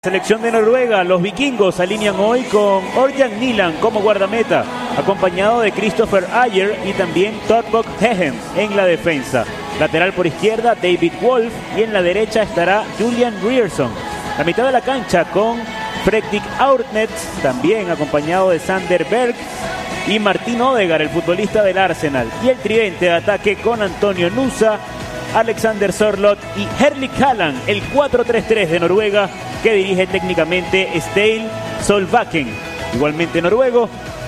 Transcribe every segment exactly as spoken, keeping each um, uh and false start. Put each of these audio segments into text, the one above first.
Selección de Noruega, los vikingos alinean hoy con Ørjan Nyland como guardameta, acompañado de Christopher Ayer y también Torbjørn Hegem en la defensa. Lateral por izquierda, David Wolf, y en la derecha estará Julian Ryerson. La mitad de la cancha con Fredrik Aurnes, también acompañado de Sander Berg y Martin Odegaard, el futbolista del Arsenal. Y el tridente de ataque con Antonio Nusa, Alexander Sørloth y Erling Haaland, el cuatro tres tres de Noruega, que dirige técnicamente Ståle Solbakken, igualmente noruego,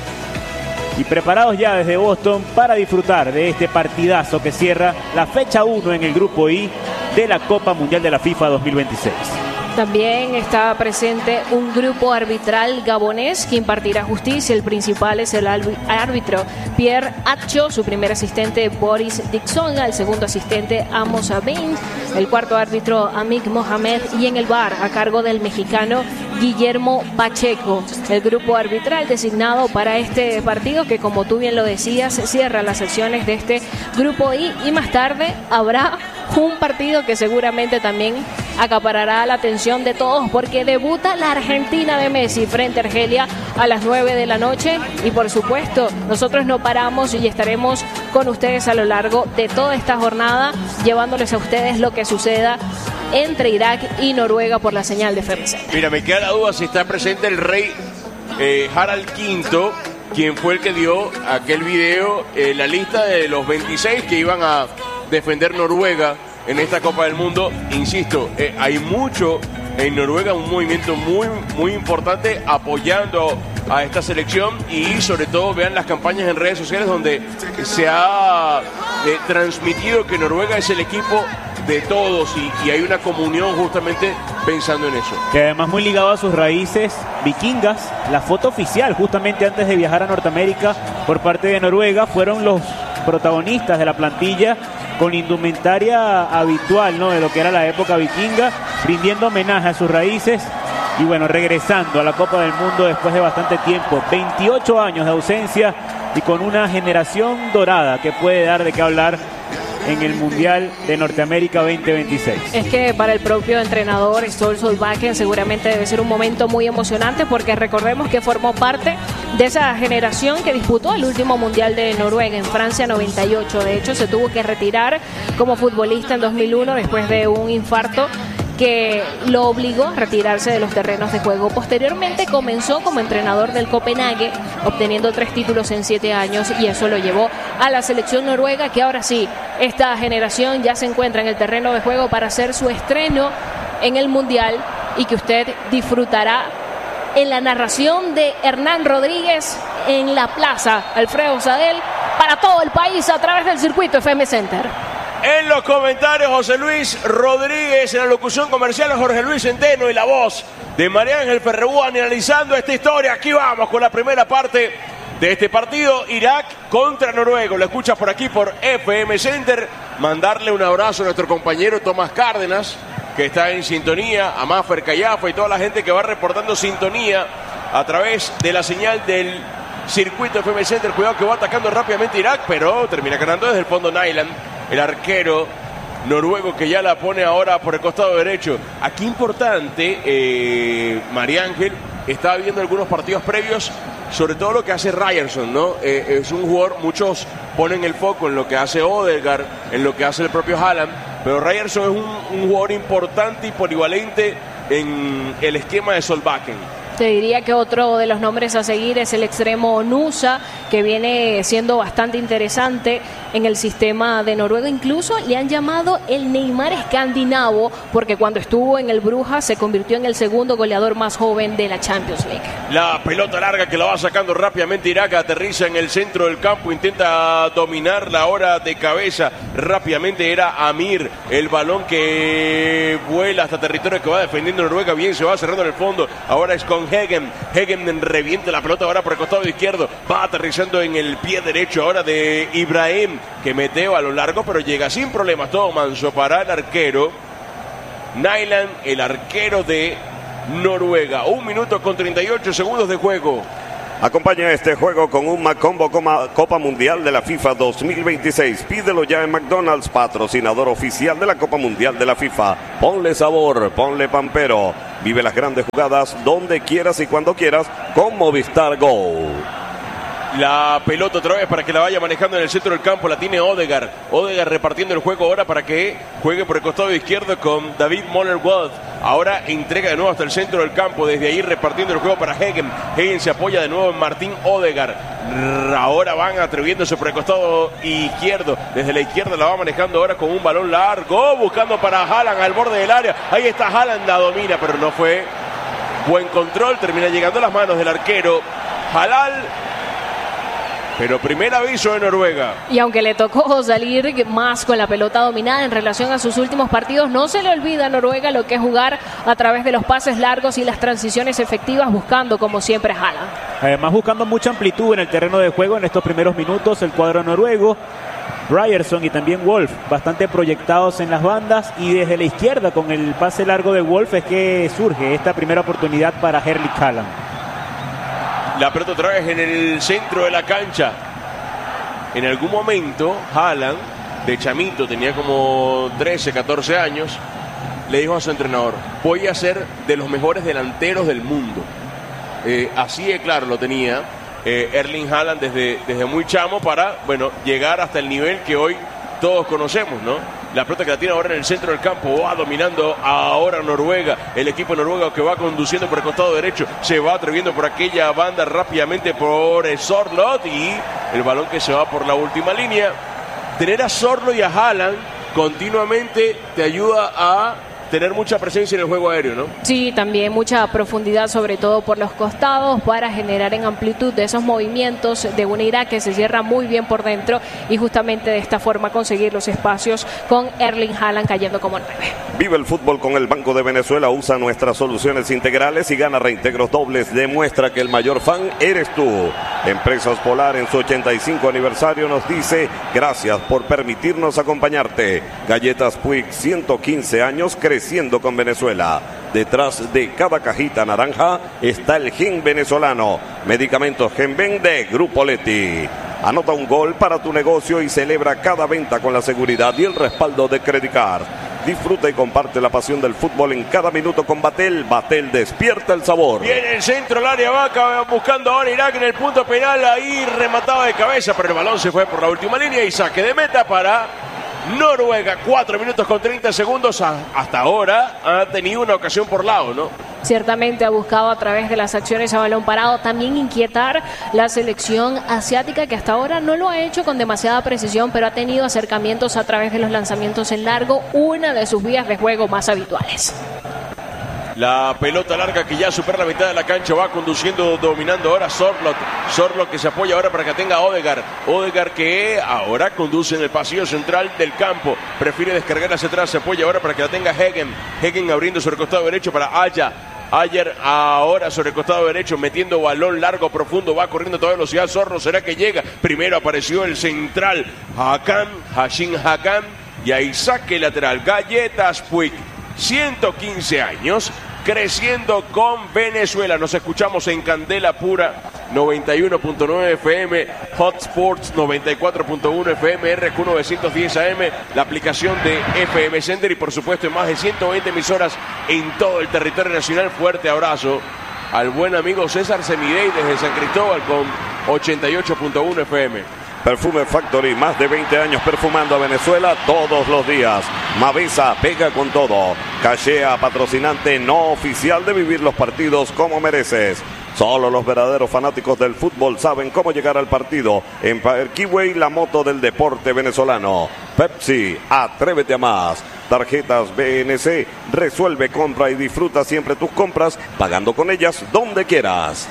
y preparados ya desde Boston para disfrutar de este partidazo que cierra la fecha uno en el grupo I de la Copa Mundial de la FIFA dos mil veintiséis. También está presente un grupo arbitral gabonés que impartirá justicia. El principal es el árbitro Pierre Atcho, su primer asistente Boris Dixon, el segundo asistente Amos Abin, el cuarto árbitro Amik Mohamed, y en el V A R a cargo del mexicano Guillermo Pacheco. El grupo arbitral designado para este partido, que como tú bien lo decías, cierra las secciones de este grupo I, y más tarde habrá un partido que seguramente también acaparará la atención de todos, porque debuta la Argentina de Messi frente a Argelia a las nueve de la noche, y por supuesto nosotros no paramos y estaremos con ustedes a lo largo de toda esta jornada, llevándoles a ustedes lo que suceda entre Irak y Noruega por la señal de F M C. Mira, me queda la duda si está presente el rey eh, Harald quinto, quien fue el que dio aquel video, eh, la lista de los veintiséis que iban a defender Noruega en esta Copa del Mundo. Insisto, eh, hay mucho en Noruega, un movimiento muy, muy importante apoyando a esta selección, y sobre todo vean las campañas en redes sociales donde se ha eh, transmitido que Noruega es el equipo de todos, y, y hay una comunión justamente pensando en eso. Que además muy ligado a sus raíces vikingas. La foto oficial justamente antes de viajar a Norteamérica por parte de Noruega fueron los protagonistas de la plantilla con indumentaria habitual, ¿no?, de lo que era la época vikinga, rindiendo homenaje a sus raíces y bueno, regresando a la Copa del Mundo después de bastante tiempo, veintiocho años de ausencia, y con una generación dorada que puede dar de qué hablar en el Mundial de Norteamérica veinte veintiséis. Es que para el propio entrenador Ståle Solbakken seguramente debe ser un momento muy emocionante, porque recordemos que formó parte de esa generación que disputó el último Mundial de Noruega en Francia noventa y ocho. De hecho, se tuvo que retirar como futbolista en dos mil uno después de un infarto que lo obligó a retirarse de los terrenos de juego. Posteriormente comenzó como entrenador del Copenhague, obteniendo tres títulos en siete años, y eso lo llevó a la selección noruega, que ahora sí, esta generación ya se encuentra en el terreno de juego para hacer su estreno en el Mundial, y que usted disfrutará en la narración de Hernán Rodríguez en la Plaza Alfredo Sadel para todo el país a través del circuito F M Center. En los comentarios, José Luis Rodríguez; en la locución comercial, Jorge Luis Centeno; y la voz de María Ángel Ferreguani analizando esta historia. Aquí vamos con la primera parte de este partido, Irak contra Noruega. Lo escuchas por aquí por F M Center. Mandarle un abrazo a nuestro compañero Tomás Cárdenas, que está en sintonía, a Mafer Callafa y toda la gente que va reportando sintonía a través de la señal del circuito F M Center. Cuidado que va atacando rápidamente Irak, pero termina ganando desde el fondo Nyland, el arquero noruego, que ya la pone ahora por el costado derecho. Aquí importante, eh, María Ángel, estaba viendo algunos partidos previos, sobre todo lo que hace Ryerson, ¿no? Eh, es un jugador, muchos ponen el foco en lo que hace Odegaard, en lo que hace el propio Haaland, pero Ryerson es un, un jugador importante y polivalente en el esquema de Solbakken. Te diría que otro de los nombres a seguir es el extremo Nusa, que viene siendo bastante interesante en el sistema de Noruega. Incluso le han llamado el Neymar escandinavo, porque cuando estuvo en el Brujas se convirtió en el segundo goleador más joven de la Champions League. La pelota larga que la va sacando rápidamente Irak, aterriza en el centro del campo, intenta dominar la hora de cabeza rápidamente. Era Amir, el balón que vuela hasta territorio que va defendiendo Noruega. Bien, se va cerrando en el fondo. Ahora es con Hegem. Hegem revienta la pelota ahora por el costado izquierdo. Va aterrizando en el pie derecho ahora de Ibrahim, que metió a lo largo, pero llega sin problemas. Todo manso para el arquero Nyland, el arquero de Noruega. Un minuto con treinta y ocho segundos de juego. Acompaña este juego con un Macombo Copa Mundial de la FIFA dos mil veintiséis. Pídelo ya en McDonald's, patrocinador oficial de la Copa Mundial de la FIFA. Ponle sabor, ponle pampero. Vive las grandes jugadas donde quieras y cuando quieras con Movistar Go. La pelota otra vez para que la vaya manejando en el centro del campo. La tiene Odegaard. Odegaard repartiendo el juego ahora para que juegue por el costado izquierdo con David Moller-Wald. Ahora entrega de nuevo hasta el centro del campo. Desde ahí repartiendo el juego para Hegen. Hegen se apoya de nuevo en Martín Odegaard. Ahora van atreviéndose por el costado izquierdo. Desde la izquierda la va manejando ahora con un balón largo. Buscando para Haaland al borde del área. Ahí está Haaland, la domina, pero no fue buen control. Termina llegando a las manos del arquero Halal. Pero primer aviso de Noruega. Y aunque le tocó salir más con la pelota dominada en relación a sus últimos partidos, no se le olvida a Noruega lo que es jugar a través de los pases largos y las transiciones efectivas, buscando como siempre Haaland. Además buscando mucha amplitud en el terreno de juego en estos primeros minutos el cuadro noruego. Ryerson y también Wolf bastante proyectados en las bandas, y desde la izquierda con el pase largo de Wolf es que surge esta primera oportunidad para Erling Haaland. La pelota otra vez en el centro de la cancha. En algún momento Haaland, de chamito, tenía como trece, catorce años, le dijo a su entrenador: voy a ser de los mejores delanteros del mundo. Eh, así de claro lo tenía eh, Erling Haaland desde, desde muy chamo para, bueno, llegar hasta el nivel que hoy todos conocemos, ¿no? La pelota que la tiene ahora en el centro del campo, va dominando ahora Noruega. El equipo noruego que va conduciendo por el costado derecho, se va atreviendo por aquella banda rápidamente por Sorloth, y el balón que se va por la última línea. Tener a Sorloth y a Haaland continuamente te ayuda a tener mucha presencia en el juego aéreo, ¿no? Sí, también mucha profundidad, sobre todo por los costados, para generar en amplitud de esos movimientos de una Irak que se cierra muy bien por dentro, y justamente de esta forma conseguir los espacios con Erling Haaland cayendo como nueve. Vive el fútbol con el Banco de Venezuela. Usa nuestras soluciones integrales y gana reintegros dobles. Demuestra que el mayor fan eres tú. Empresas Polar, en su ochenta y cinco aniversario, nos dice: gracias por permitirnos acompañarte. Galletas Puig, ciento quince años creciendo con Venezuela. Detrás de cada cajita naranja está el gen venezolano. Medicamentos Genven de Grupo Leti. Anota un gol para tu negocio y celebra cada venta con la seguridad y el respaldo de Credicard. Disfruta y comparte la pasión del fútbol en cada minuto con Batel. Batel, despierta el sabor. Viene el centro, el área vaca, buscando ahora Irak en el punto penal. Ahí remataba de cabeza, pero el balón se fue por la última línea y saque de meta para Noruega. Cuatro minutos con treinta segundos. Hasta ahora ha tenido una ocasión por lado, ¿no? Ciertamente ha buscado a través de las acciones a balón parado también inquietar la selección asiática, que hasta ahora no lo ha hecho con demasiada precisión, pero ha tenido acercamientos a través de los lanzamientos en largo, una de sus vías de juego más habituales. La pelota larga que ya supera la mitad de la cancha, va conduciendo, dominando ahora Sorloth. Sorloth que se apoya ahora para que tenga Odegaard. Odegaard que ahora conduce en el pasillo central del campo. Prefiere descargar hacia atrás, se apoya ahora para que la tenga Hegen. Hegen abriendo sobre el costado derecho para Aya. Ayer ahora sobre el costado derecho, metiendo balón largo, profundo, va corriendo a toda velocidad. Sorloth, ¿será que llega? Primero apareció el central Hakan, Hashim Hakan, y ahí saque lateral. Galletas Puig, ciento quince años, creciendo con Venezuela. Nos escuchamos en Candela Pura noventa y uno punto nueve F M, Hot Sports noventa y cuatro punto uno F M, R Q novecientos diez A M, la aplicación de F M Sender, y por supuesto en más de ciento veinte emisoras en todo el territorio nacional. Fuerte abrazo al buen amigo César Semidey desde San Cristóbal con ochenta y ocho punto uno F M. Perfume Factory, más de veinte años perfumando a Venezuela todos los días. Mavisa, pega con todo. Cachea, patrocinante no oficial de Vivir los Partidos como Mereces. Solo los verdaderos fanáticos del fútbol saben cómo llegar al partido. En Parkway, la moto del deporte venezolano. Pepsi, atrévete a más. Tarjetas B N C, resuelve, compra y disfruta siempre tus compras, pagando con ellas donde quieras.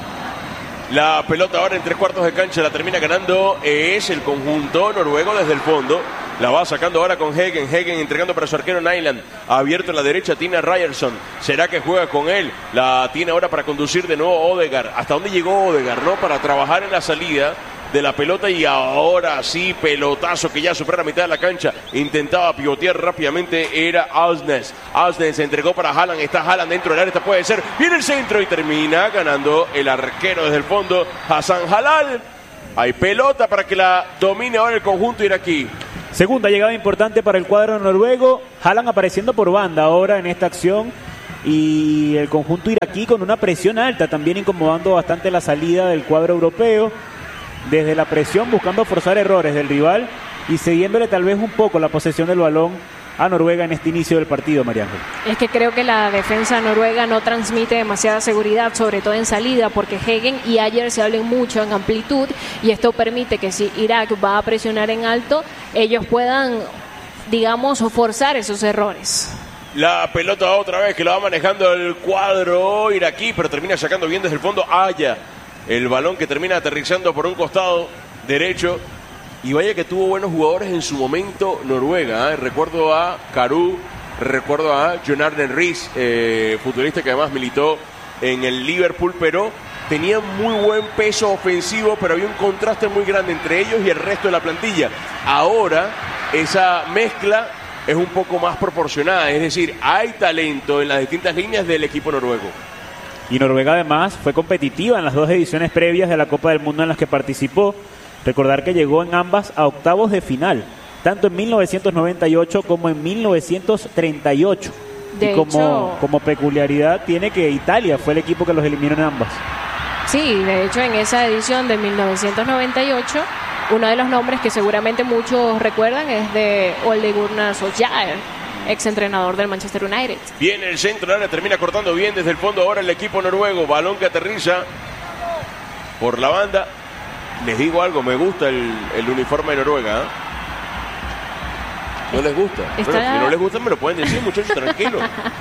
La pelota ahora en tres cuartos de cancha la termina ganando es el conjunto noruego desde el fondo. La va sacando ahora con Hegen. Hegen entregando para su arquero Nyland. Abierto en la derecha tiene a Ryerson. ¿Será que juega con él? La tiene ahora para conducir de nuevo Odegaard. ¿Hasta dónde llegó Odegaard, no? Para trabajar en la salida de la pelota, y ahora sí, pelotazo que ya supera la mitad de la cancha. Intentaba pivotear rápidamente, era Ausnes. Ausnes se entregó para Haaland. Está Haaland dentro del área, esta puede ser. Viene el centro y termina ganando el arquero desde el fondo, Hassan Halal. Hay pelota para que la domine ahora el conjunto iraquí. Segunda llegada importante para el cuadro noruego. Haaland apareciendo por banda ahora en esta acción. y el conjunto iraquí con una presión alta, también incomodando bastante la salida del cuadro europeo, desde la presión buscando forzar errores del rival y cediéndole tal vez un poco la posesión del balón a Noruega en este inicio del partido, María Ángel. Es que creo que la defensa noruega no transmite demasiada seguridad, sobre todo en salida, porque Hegen y Ayer se hablan mucho en amplitud y esto permite que si Irak va a presionar en alto, ellos puedan, digamos, forzar esos errores. La pelota otra vez que la va manejando el cuadro iraquí, pero termina sacando bien desde el fondo Aya. El balón que termina aterrizando por un costado derecho. Y vaya que tuvo buenos jugadores en su momento Noruega. ¿eh? Recuerdo a Karu, recuerdo a Jon Arne Riis, eh, futbolista que además militó en el Liverpool, pero tenía muy buen peso ofensivo, pero había un contraste muy grande entre ellos y el resto de la plantilla. Ahora esa mezcla es un poco más proporcionada, es decir, hay talento en las distintas líneas del equipo noruego. Y Noruega además fue competitiva en las dos ediciones previas de la Copa del Mundo en las que participó. Recordar que llegó en ambas a octavos de final, tanto en mil novecientos noventa y ocho como en mil novecientos treinta y ocho. De y como, hecho, como peculiaridad tiene que Italia fue el equipo que los eliminó en ambas. Sí, de hecho en esa edición de mil novecientos noventa y ocho, uno de los nombres que seguramente muchos recuerdan es de Ole Gunnar Solskjaer, ex entrenador del Manchester United. Viene el centro, ahora termina cortando bien desde el fondo ahora el equipo noruego, balón que aterriza por la banda. Les digo algo, me gusta el, el uniforme de Noruega, ¿eh? ¿No les gusta? Está... Bueno, si no les gusta me lo pueden decir, muchachos, tranquilo.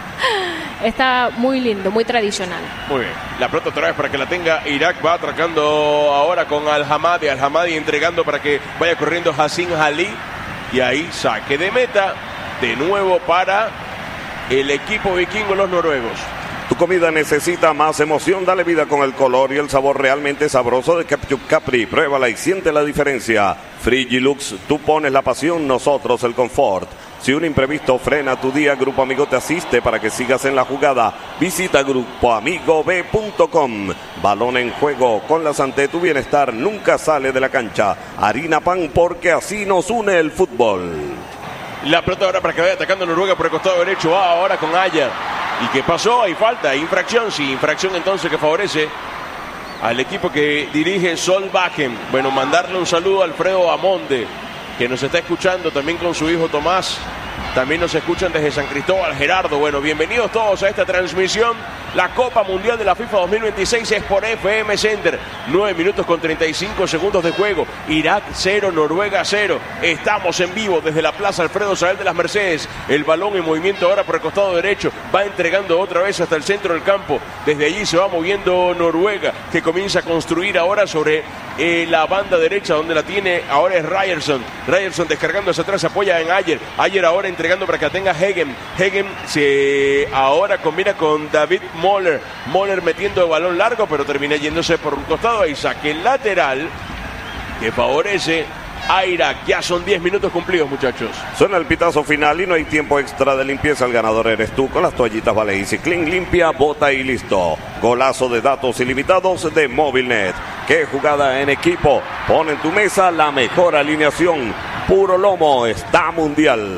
Está muy lindo, muy tradicional. Muy bien, la pelota otra vez para que la tenga Irak, va atracando ahora con Al-Hamadi, Al-Hamadi entregando para que vaya corriendo Hassan Ali, y ahí saque de meta, de nuevo para el equipo vikingo, los noruegos. Tu comida necesita más emoción, dale vida con el color y el sabor realmente sabroso de Ketchup Capri. Pruébala y siente la diferencia. Frigilux, tú pones la pasión, nosotros el confort. Si un imprevisto frena tu día, Grupo Amigo te asiste para que sigas en la jugada. Visita grupo amigo b punto com. Balón en juego, con la ante tu bienestar nunca sale de la cancha. Harina Pan, porque así nos une el fútbol. La pelota ahora para que vaya atacando Noruega por el costado derecho, va ahora con Aya. ¿Y qué pasó? Hay falta, infracción, sí, infracción entonces que favorece al equipo que dirige Solbakken. Bueno, mandarle un saludo a Alfredo Amonde, que nos está escuchando también con su hijo Tomás. También nos escuchan desde San Cristóbal, Gerardo. Bueno, bienvenidos todos a esta transmisión. La Copa Mundial de la FIFA dos mil veintiséis es por F M Center. nueve minutos con treinta y cinco segundos de juego. Irak cero, Noruega cero. Estamos en vivo desde la Plaza Alfredo Sabel de las Mercedes. El balón en movimiento ahora por el costado derecho. Va entregando otra vez hasta el centro del campo. Desde allí se va moviendo Noruega, que comienza a construir ahora sobre eh, la banda derecha, donde la tiene ahora es Ryerson. Ryerson descargando hacia atrás, se apoya en Ayer. Ayer ahora entregando para que la tenga Hegen. Hegen se ahora combina con David Moller. Moller metiendo el balón largo, pero termina yéndose por un costado. Ahí saque lateral que favorece a Irak. Ya son diez minutos cumplidos, muchachos. Suena el pitazo final y no hay tiempo extra de limpieza. El ganador eres tú con las toallitas Vale Easy Clean. Limpia, bota y listo. Golazo de datos ilimitados de Movilnet. Qué jugada en equipo. Pon en tu mesa la mejor alineación. Puro lomo, está mundial.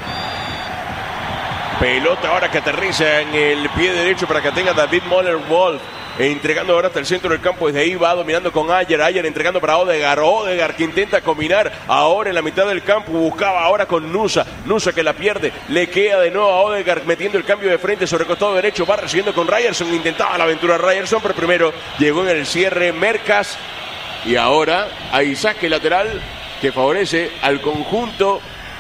Pelota ahora que aterriza en el pie derecho para que tenga David Moller-Wolf. Entregando ahora hasta el centro del campo. Desde ahí va dominando con Ayer. Ayer entregando para Odegaard. Odegaard que intenta combinar ahora en la mitad del campo. Buscaba ahora con Nusa. Nusa que la pierde. Le queda de nuevo a Odegaard metiendo el cambio de frente sobre el costado derecho. Va recibiendo con Ryerson. Intentaba la aventura Ryerson, pero primero llegó en el cierre Merkas. Y ahora hay saque lateral que favorece al conjunto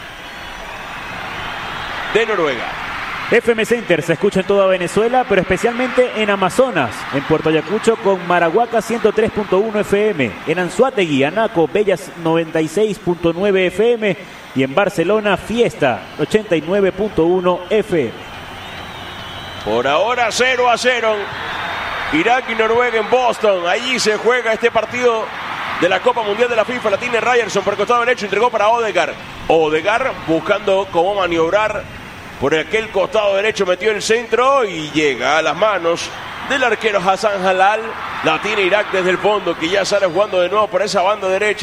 de Noruega. F M Center se escucha en toda Venezuela, pero especialmente en Amazonas, en Puerto Ayacucho con Marahuaca ciento tres punto uno F M, en Anzoátegui, Anaco, Bellas noventa y seis punto nueve F M y en Barcelona, Fiesta ochenta y nueve punto uno F M. Por ahora cero a cero. Irak y Noruega en Boston. Allí se juega este partido de la Copa Mundial de la FIFA. La tiene Ryerson por el costado derecho, entregó para Odegaard. Odegaard buscando cómo maniobrar por aquel costado derecho, metió el centro y llega a las manos del arquero Hassan Halal. La tiene Irak desde el fondo, que ya sale jugando de nuevo por esa banda derecha.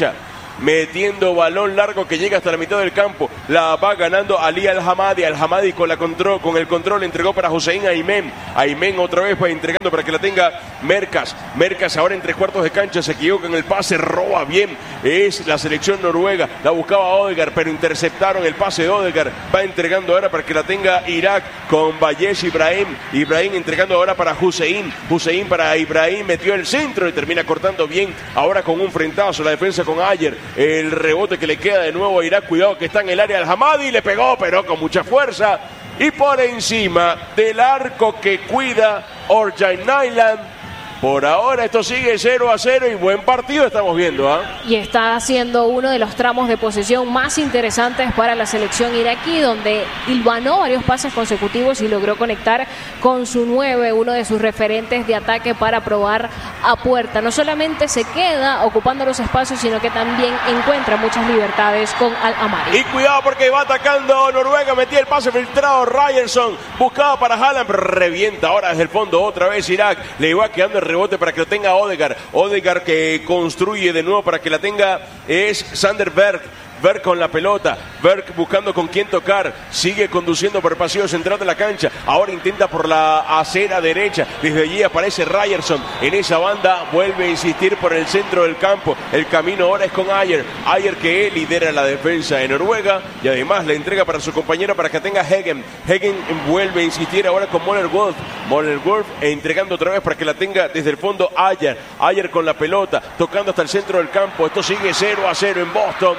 metiendo balón largo que llega hasta la mitad del campo. La va ganando Ali Al-Hamadi. Al-Hamadi con, la control, con el control entregó para Hussein Aymen. Aymen otra vez va entregando para que la tenga Merkas. Merkas ahora en tres cuartos de cancha, se equivoca en el pase, roba bien. Es la selección noruega. La buscaba Odegaard, pero interceptaron el pase de Odegaard. Va entregando ahora para que la tenga Irak con Bayesh Ibrahim. Ibrahim entregando ahora para Hussein. Hussein para Ibrahim, metió el centro y termina cortando bien. Ahora con un frentazo, la defensa con Ayer. El rebote que le queda de nuevo a Irak. Cuidado que está en el área del Hamadi. Le pegó, pero con mucha fuerza. Y por encima del arco que cuida Orjan Nyland. Por ahora esto sigue cero a cero y buen partido estamos viendo. ¿eh? Y está siendo uno de los tramos de posesión más interesantes para la selección iraquí, donde hilvanó varios pases consecutivos y logró conectar con su nueve, uno de sus referentes de ataque para probar a puerta. No solamente se queda ocupando los espacios, sino que también encuentra muchas libertades con Al-Hamadi. Y cuidado porque va atacando Noruega, metía el pase filtrado Ryerson, buscaba para Haaland, pero revienta ahora desde el fondo otra vez Irak. Le va quedando el rebote para que lo tenga Odegaard. Odegaard que construye de nuevo para que la tenga es Sander Berg. Berg con la pelota, Berg buscando con quién tocar, sigue conduciendo por el pasillo central de la cancha, ahora intenta por la acera derecha, desde allí aparece Ryerson, en esa banda vuelve a insistir por el centro del campo, el camino ahora es con Ayer, Ayer que lidera la defensa de Noruega y además le entrega para su compañero para que tenga Hegen, Hegen vuelve a insistir ahora con Moller Wolf, Moller Wolf entregando otra vez para que la tenga desde el fondo Ayer, Ayer con la pelota, tocando hasta el centro del campo, esto sigue cero a cero en Boston.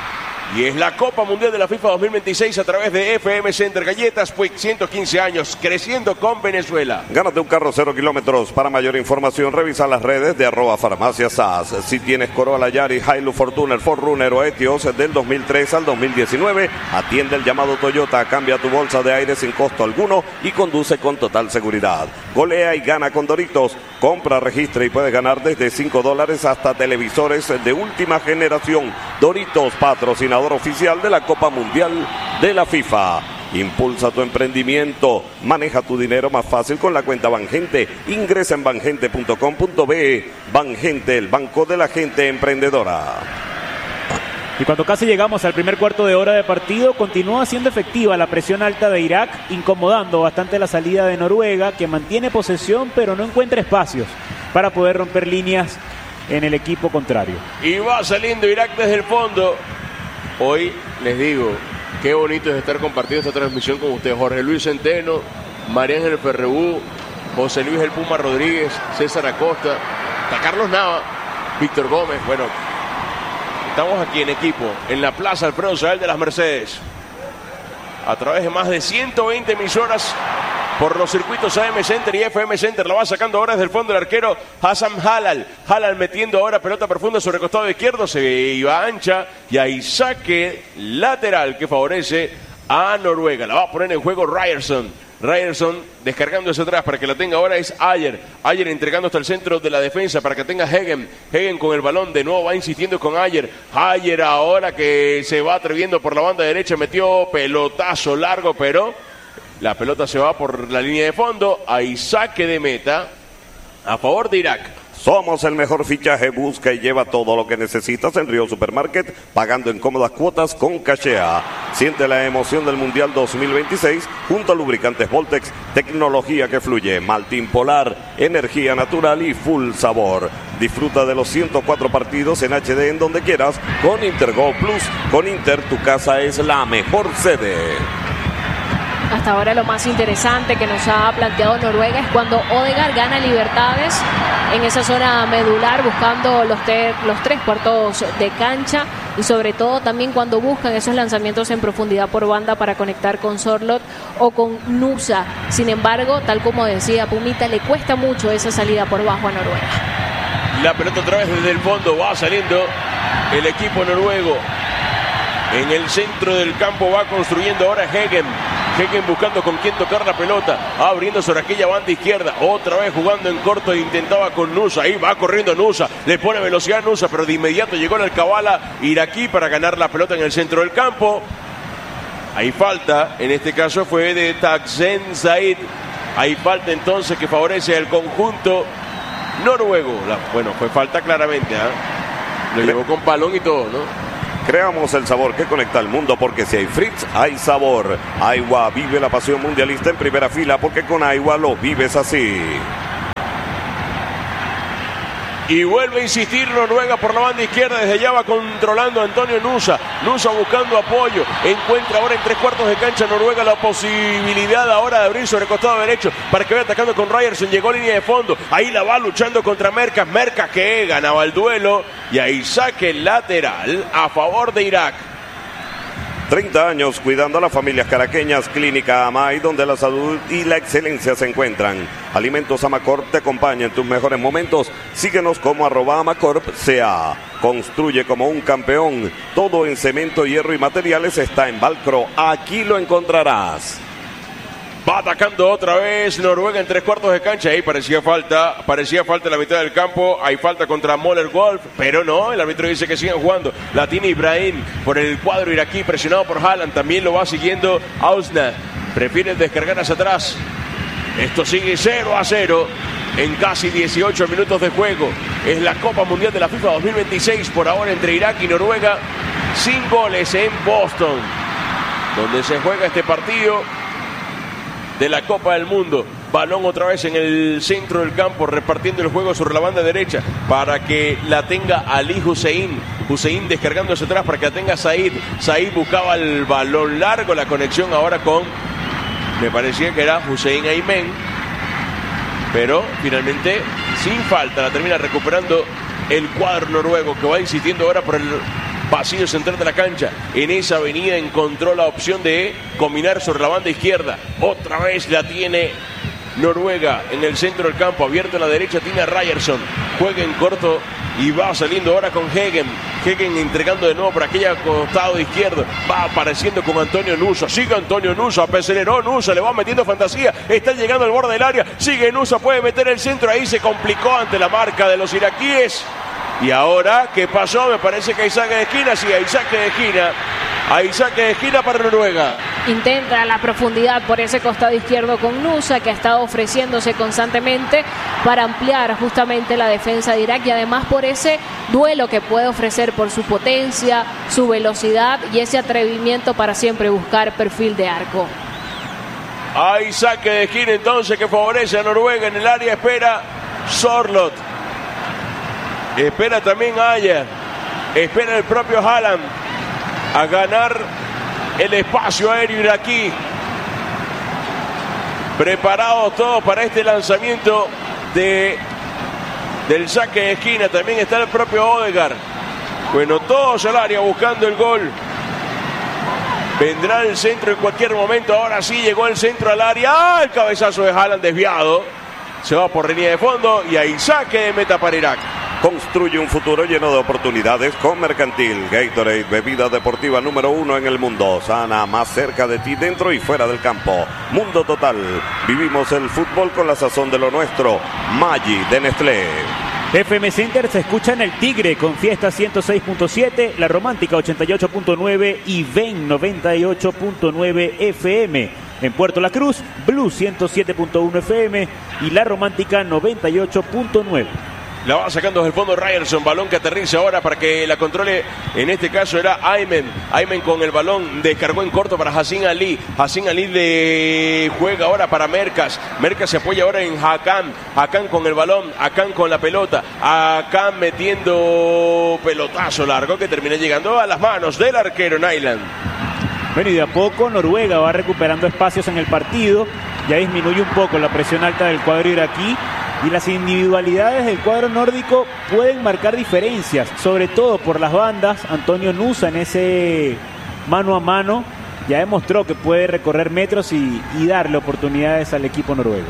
Y es la Copa Mundial de la FIFA dos mil veintiséis a través de F M Center. Galletas Puig, ciento quince años, creciendo con Venezuela. Gánate un carro cero kilómetros. Para mayor información, revisa las redes de arroba farmacia S A S. Si tienes Corolla, Yaris, Hilux, Fortuner, Ford Runner o Etios del dos mil tres al dos mil diecinueve, atiende el llamado Toyota, cambia tu bolsa de aire sin costo alguno y conduce con total seguridad. Golea y gana con Doritos. Compra, registra y puedes ganar desde cinco dólares hasta televisores de última generación. Doritos, patrocinador oficial de la Copa Mundial de la FIFA. Impulsa tu emprendimiento, maneja tu dinero más fácil con la cuenta Bangente. Ingresa en bangente punto com punto be. Bangente, el banco de la gente emprendedora. Y cuando casi llegamos al primer cuarto de hora de partido, continúa siendo efectiva la presión alta de Irak, incomodando bastante la salida de Noruega, que mantiene posesión pero no encuentra espacios para poder romper líneas en el equipo contrario. Y va saliendo Irak desde el fondo. Hoy les digo, qué bonito es estar compartiendo esta transmisión con ustedes. Jorge Luis Centeno, María Ángel Ferrebú, José Luis El Puma Rodríguez, César Acosta, hasta Carlos Nava, Víctor Gómez. Bueno, estamos aquí en equipo, en la Plaza Alfredo Sael de las Mercedes, a través de más de ciento veinte emisoras por los circuitos A M Center y F M Center. La va sacando ahora desde el fondo el arquero Hassan Halal. Halal metiendo ahora pelota profunda sobre el costado izquierdo, se iba ancha y hay saque lateral que favorece a Noruega. La va a poner en juego Ryerson. Ryerson descargándose atrás para que la tenga ahora es Ayer. Ayer entregando hasta el centro de la defensa para que tenga Hegen. Hegen con el balón de nuevo va insistiendo con Ayer. Ayer ahora que se va atreviendo por la banda derecha, metió pelotazo largo, pero la pelota se va por la línea de fondo. Hay saque de meta a favor de Irak. Somos el mejor fichaje. Busca y lleva todo lo que necesitas en Río Supermarket, pagando en cómodas cuotas con Cachea. Siente la emoción del Mundial dos mil veintiséis junto a lubricantes Voltex, tecnología que fluye, Maltín Polar, energía natural y full sabor. Disfruta de los ciento cuatro partidos en H D en donde quieras con Intergo Plus. Con Inter, tu casa es la mejor sede. Hasta ahora lo más interesante que nos ha planteado Noruega es cuando Odegaard gana libertades en esa zona medular, buscando los, te- los tres cuartos de cancha y sobre todo también cuando buscan esos lanzamientos en profundidad por banda para conectar con Sorloth o con Nusa. Sin embargo, tal como decía Pumita, le cuesta mucho esa salida por bajo a Noruega. La pelota otra vez desde el fondo, va saliendo el equipo noruego. En el centro del campo va construyendo ahora Hegen. Hegen buscando con quién tocar la pelota, abriendo sobre aquella banda izquierda, otra vez jugando en corto, intentaba con Nusa, ahí va corriendo Nusa, le pone velocidad a Nusa, pero de inmediato llegó el Alcabala iraquí para ganar la pelota en el centro del campo. Hay falta, en este caso fue de Taksen Said, hay falta entonces que favorece al conjunto noruego. La, bueno, fue falta claramente, ¿eh? Lo llevó con balón y todo, ¿no? Creamos el sabor que conecta al mundo, porque si hay Fritz, hay sabor. Aiwa, vive la pasión mundialista en primera fila, porque con Aiwa lo vives así. Y vuelve a insistir Noruega por la banda izquierda. Desde allá va controlando a Antonio Nusa. Nusa buscando apoyo. Encuentra ahora en tres cuartos de cancha Noruega la posibilidad ahora de abrir sobre el costado derecho para que vaya atacando con Ryerson. Llegó a línea de fondo. Ahí la va luchando contra Merkas. Merkas que ganaba el duelo. Y ahí saque lateral a favor de Irak. treinta años cuidando a las familias caraqueñas. Clínica Amay, donde la salud y la excelencia se encuentran. Alimentos Amacorp te acompaña en tus mejores momentos. Síguenos como arroba Amacorp C A. Construye como un campeón. Todo en cemento, hierro y materiales está en Valcro. Aquí lo encontrarás. Va atacando otra vez Noruega en tres cuartos de cancha. Ahí parecía falta, parecía falta en la mitad del campo. Hay falta contra Moller Wolf, pero no, el árbitro dice que sigan jugando. La tiene Ibrahim por el cuadro iraquí, presionado por Haaland. También lo va siguiendo Ausna. Prefieren descargar hacia atrás. Esto sigue cero a cero en casi dieciocho minutos de juego. Es la Copa Mundial de la FIFA dos mil veintiséis por ahora entre Irak y Noruega. Sin goles en Boston, donde se juega este partido de la Copa del Mundo. Balón otra vez en el centro del campo, repartiendo el juego sobre la banda derecha para que la tenga Ali Hussein. Hussein descargando hacia atrás para que la tenga Said. Said buscaba el balón largo, la conexión ahora con, me parecía que era Hussein Aymen, pero finalmente sin falta la termina recuperando el cuadro noruego, que va insistiendo ahora por el pasillo central de la cancha. En esa avenida encontró la opción de combinar sobre la banda izquierda. Otra vez la tiene Noruega en el centro del campo. Abierto a la derecha tiene a Ryerson. Juega en corto y va saliendo ahora con Hegen. Hegen entregando de nuevo por aquella costado izquierdo. Va apareciendo con Antonio Nusa. Sigue Antonio Nusa. Aceleró Nusa. Le va metiendo fantasía. Está llegando al borde del área. Sigue Nusa. Puede meter el centro. Ahí se complicó ante la marca de los iraquíes. Y ahora, ¿qué pasó? Me parece que hay saque de esquina. Sí, hay saque de esquina. Hay saque de esquina para Noruega. Intenta la profundidad por ese costado izquierdo con Nusa, que ha estado ofreciéndose constantemente para ampliar justamente la defensa de Irak, y además por ese duelo que puede ofrecer por su potencia, su velocidad y ese atrevimiento para siempre buscar perfil de arco. Hay saque de esquina entonces que favorece a Noruega. En el área espera Sorloth. Espera también Aya. Espera el propio Haaland a ganar el espacio aéreo iraquí. Preparados todos para este lanzamiento de, del saque de esquina. También está el propio Odegaard. Bueno, todos al área buscando el gol. Vendrá el centro en cualquier momento. Ahora sí llegó el centro al área. ¡Ah! El cabezazo de Haaland desviado. Se va por línea de fondo y hay saque de meta para Irak. Construye un futuro lleno de oportunidades con Mercantil. Gatorade, bebida deportiva número uno en el mundo. Sana, más cerca de ti, dentro y fuera del campo. Mundo Total. Vivimos el fútbol con la sazón de lo nuestro. Maggi de Nestlé. F M Center se escucha en El Tigre con Fiesta ciento seis punto siete, La Romántica ochenta y ocho punto nueve y Ven noventa y ocho punto nueve F M. En Puerto La Cruz, Blue ciento siete punto uno F M y La Romántica noventa y ocho punto nueve. La va sacando desde el fondo Ryerson, balón que aterriza ahora para que la controle. En este caso era Aymen. Aymen con el balón descargó en corto para Hassan Ali. Hassan Ali le juega ahora para Merkas. Merkas se apoya ahora en Hakan. Hakan con el balón, Hakan con la pelota. Hakan metiendo pelotazo largo que termina llegando a las manos del arquero Nyland. Bueno, y de a poco Noruega va recuperando espacios en el partido. Ya disminuye un poco la presión alta del cuadro iraquí. Y las individualidades del cuadro nórdico pueden marcar diferencias, sobre todo por las bandas. Antonio Nusa en ese mano a mano ya demostró que puede recorrer metros y, y darle oportunidades al equipo noruego.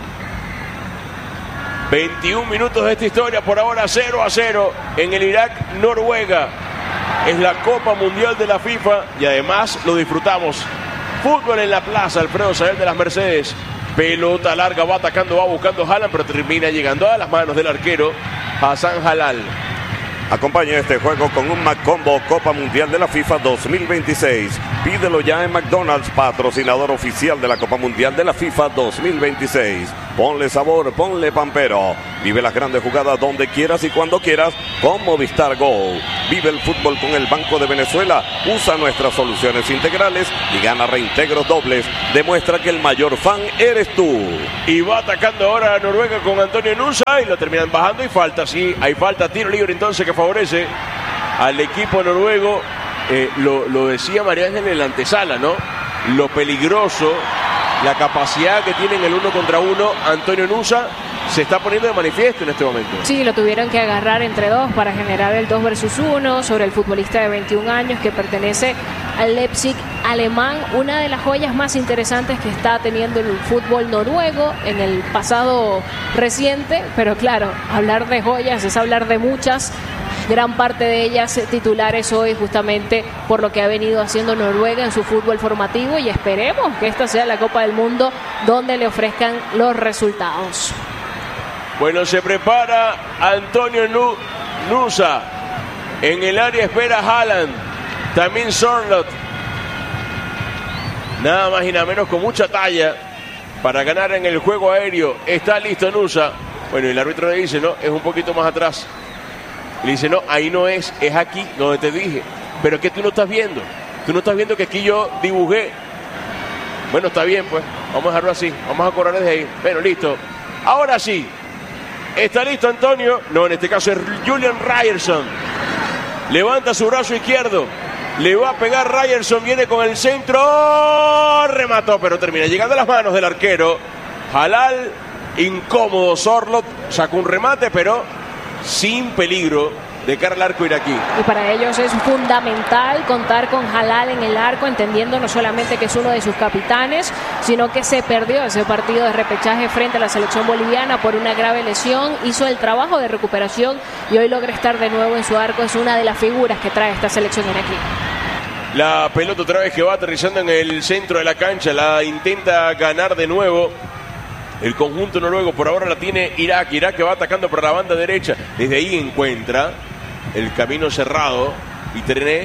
veintiún minutos de esta historia, por ahora cero a cero en el Irak-Noruega. Es la Copa Mundial de la FIFA y además lo disfrutamos. Fútbol en la plaza, Alfredo Sayel de las Mercedes. Pelota larga, va atacando, va buscando Haaland, pero termina llegando a las manos del arquero Hassan Halal. Acompaña este juego con un McCombo Copa Mundial de la FIFA dos mil veintiséis. Pídelo ya en McDonald's, patrocinador oficial de la Copa Mundial de la FIFA dos mil veintiséis. Ponle sabor, ponle pampero. Vive las grandes jugadas donde quieras y cuando quieras con Movistar Go. Vive el fútbol con el Banco de Venezuela. Usa nuestras soluciones integrales y gana reintegros dobles. Demuestra que el mayor fan eres tú. Y va atacando ahora a Noruega con Antonio Nusa y lo terminan bajando y falta, sí, hay falta, tiro libre entonces que favorece al equipo noruego. Eh, lo, lo decía María Ángel en la antesala, ¿no? Lo peligroso, la capacidad que tiene en el uno contra uno Antonio Nusa se está poniendo de manifiesto en este momento. Sí, lo tuvieron que agarrar entre dos para generar el dos versus uno sobre el futbolista de veintiún años que pertenece al Leipzig alemán, una de las joyas más interesantes que está teniendo el fútbol noruego en el pasado reciente, pero claro, hablar de joyas es hablar de muchas, gran parte de ellas titulares hoy justamente por lo que ha venido haciendo Noruega en su fútbol formativo, y esperemos que esta sea la Copa del Mundo donde le ofrezcan los resultados. Bueno, se prepara Antonio Nu- Nusa. En el área espera Haaland. También Sorloth. Nada más y nada menos con mucha talla para ganar en el juego aéreo. Está listo Nusa. Bueno, y el árbitro le dice, no, es un poquito más atrás. Y le dice, no, ahí no es, es aquí donde te dije. Pero es que tú no estás viendo. Tú no estás viendo que aquí yo dibujé. Bueno, está bien, pues. Vamos a dejarlo así. Vamos a correr desde ahí. Bueno, listo. Ahora sí. Está listo Antonio. No, en este caso es Julian Ryerson. Levanta su brazo izquierdo. Le va a pegar Ryerson. Viene con el centro. Remató, pero termina llegando a las manos del arquero. Halal. Incómodo Sorloth. Sacó un remate, pero sin peligro de cara al arco iraquí. Y para ellos es fundamental contar con Halal en el arco, entendiendo no solamente que es uno de sus capitanes, sino que se perdió ese partido de repechaje frente a la selección boliviana por una grave lesión, hizo el trabajo de recuperación y hoy logra estar de nuevo en su arco. Es una de las figuras que trae esta selección iraquí. La pelota otra vez que va aterrizando en el centro de la cancha, la intenta ganar de nuevo el conjunto noruego. Por ahora la tiene Irak. Irak que va atacando por la banda derecha. Desde ahí encuentra el camino cerrado. Y Trené,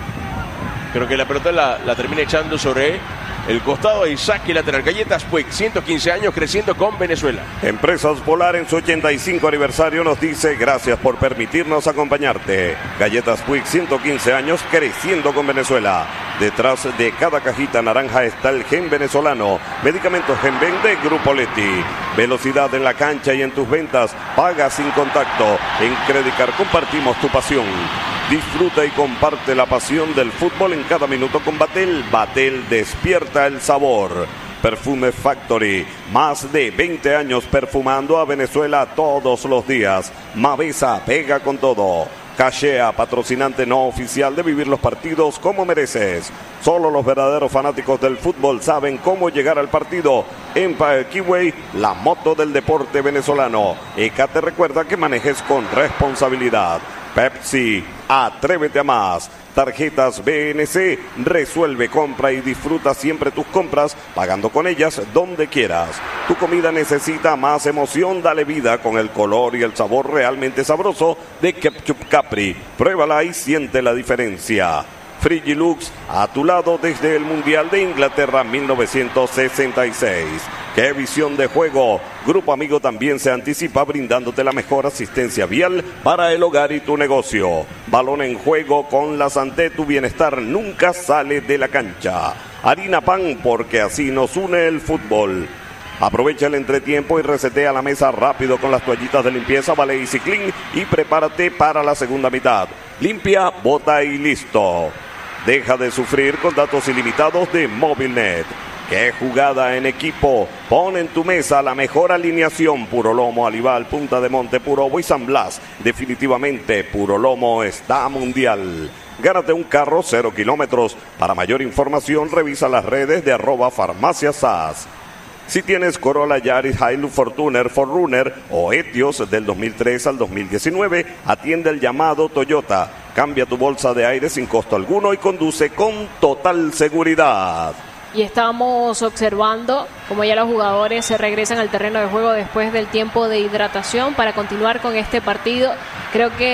creo que la pelota la, la termina echando sobre el costado y saque lateral. Galletas Puig, ciento quince años creciendo con Venezuela. Empresas Polar en su ochenta y cinco aniversario nos dice gracias por permitirnos acompañarte. Galletas Puig, ciento quince años creciendo con Venezuela. Detrás de cada cajita naranja está el gen venezolano. Medicamentos Genven de Grupo Leti. Velocidad en la cancha y en tus ventas. Paga sin contacto. En Credicar compartimos tu pasión. Disfruta y comparte la pasión del fútbol en cada minuto con Batel. Batel despierta el sabor. Perfume Factory, más de veinte años perfumando a Venezuela todos los días. Mavesa pega con todo. Cachea, patrocinante no oficial de Vivir los Partidos como mereces. Solo los verdaderos fanáticos del fútbol saben cómo llegar al partido. Empire Kiway, la moto del deporte venezolano. E C A te recuerda que manejes con responsabilidad. Pepsi, atrévete a más. Tarjetas B N C, resuelve, compra y disfruta siempre tus compras, pagando con ellas donde quieras. Tu comida necesita más emoción, dale vida con el color y el sabor realmente sabroso de Ketchup Capri. Pruébala y siente la diferencia. Frigilux, a tu lado desde el Mundial de Inglaterra mil novecientos sesenta y seis. ¡Qué visión de juego! Grupo Amigo también se anticipa brindándote la mejor asistencia vial para el hogar y tu negocio. Balón en juego con la Santé, tu bienestar nunca sale de la cancha. Harina Pan, porque así nos une el fútbol. Aprovecha el entretiempo y resetea la mesa rápido con las toallitas de limpieza Vale Easy Clean y prepárate para la segunda mitad. Limpia, bota y listo. Deja de sufrir con datos ilimitados de Movilnet. ¡Qué jugada en equipo! Pon en tu mesa la mejor alineación. Puro Lomo, Alival, Punta de Monte, Puro Obo y San Blas. Definitivamente, Puro Lomo está mundial. Gánate un carro cero kilómetros. Para mayor información, revisa las redes de arroba farmacia S A S. Si tienes Corolla, Yaris, Hilux, Fortuner, cuatro runner o Etios del dos mil tres al dos mil diecinueve, atiende el llamado Toyota. Cambia tu bolsa de aire sin costo alguno y conduce con total seguridad. Y estamos observando cómo ya los jugadores se regresan al terreno de juego después del tiempo de hidratación para continuar con este partido. Creo que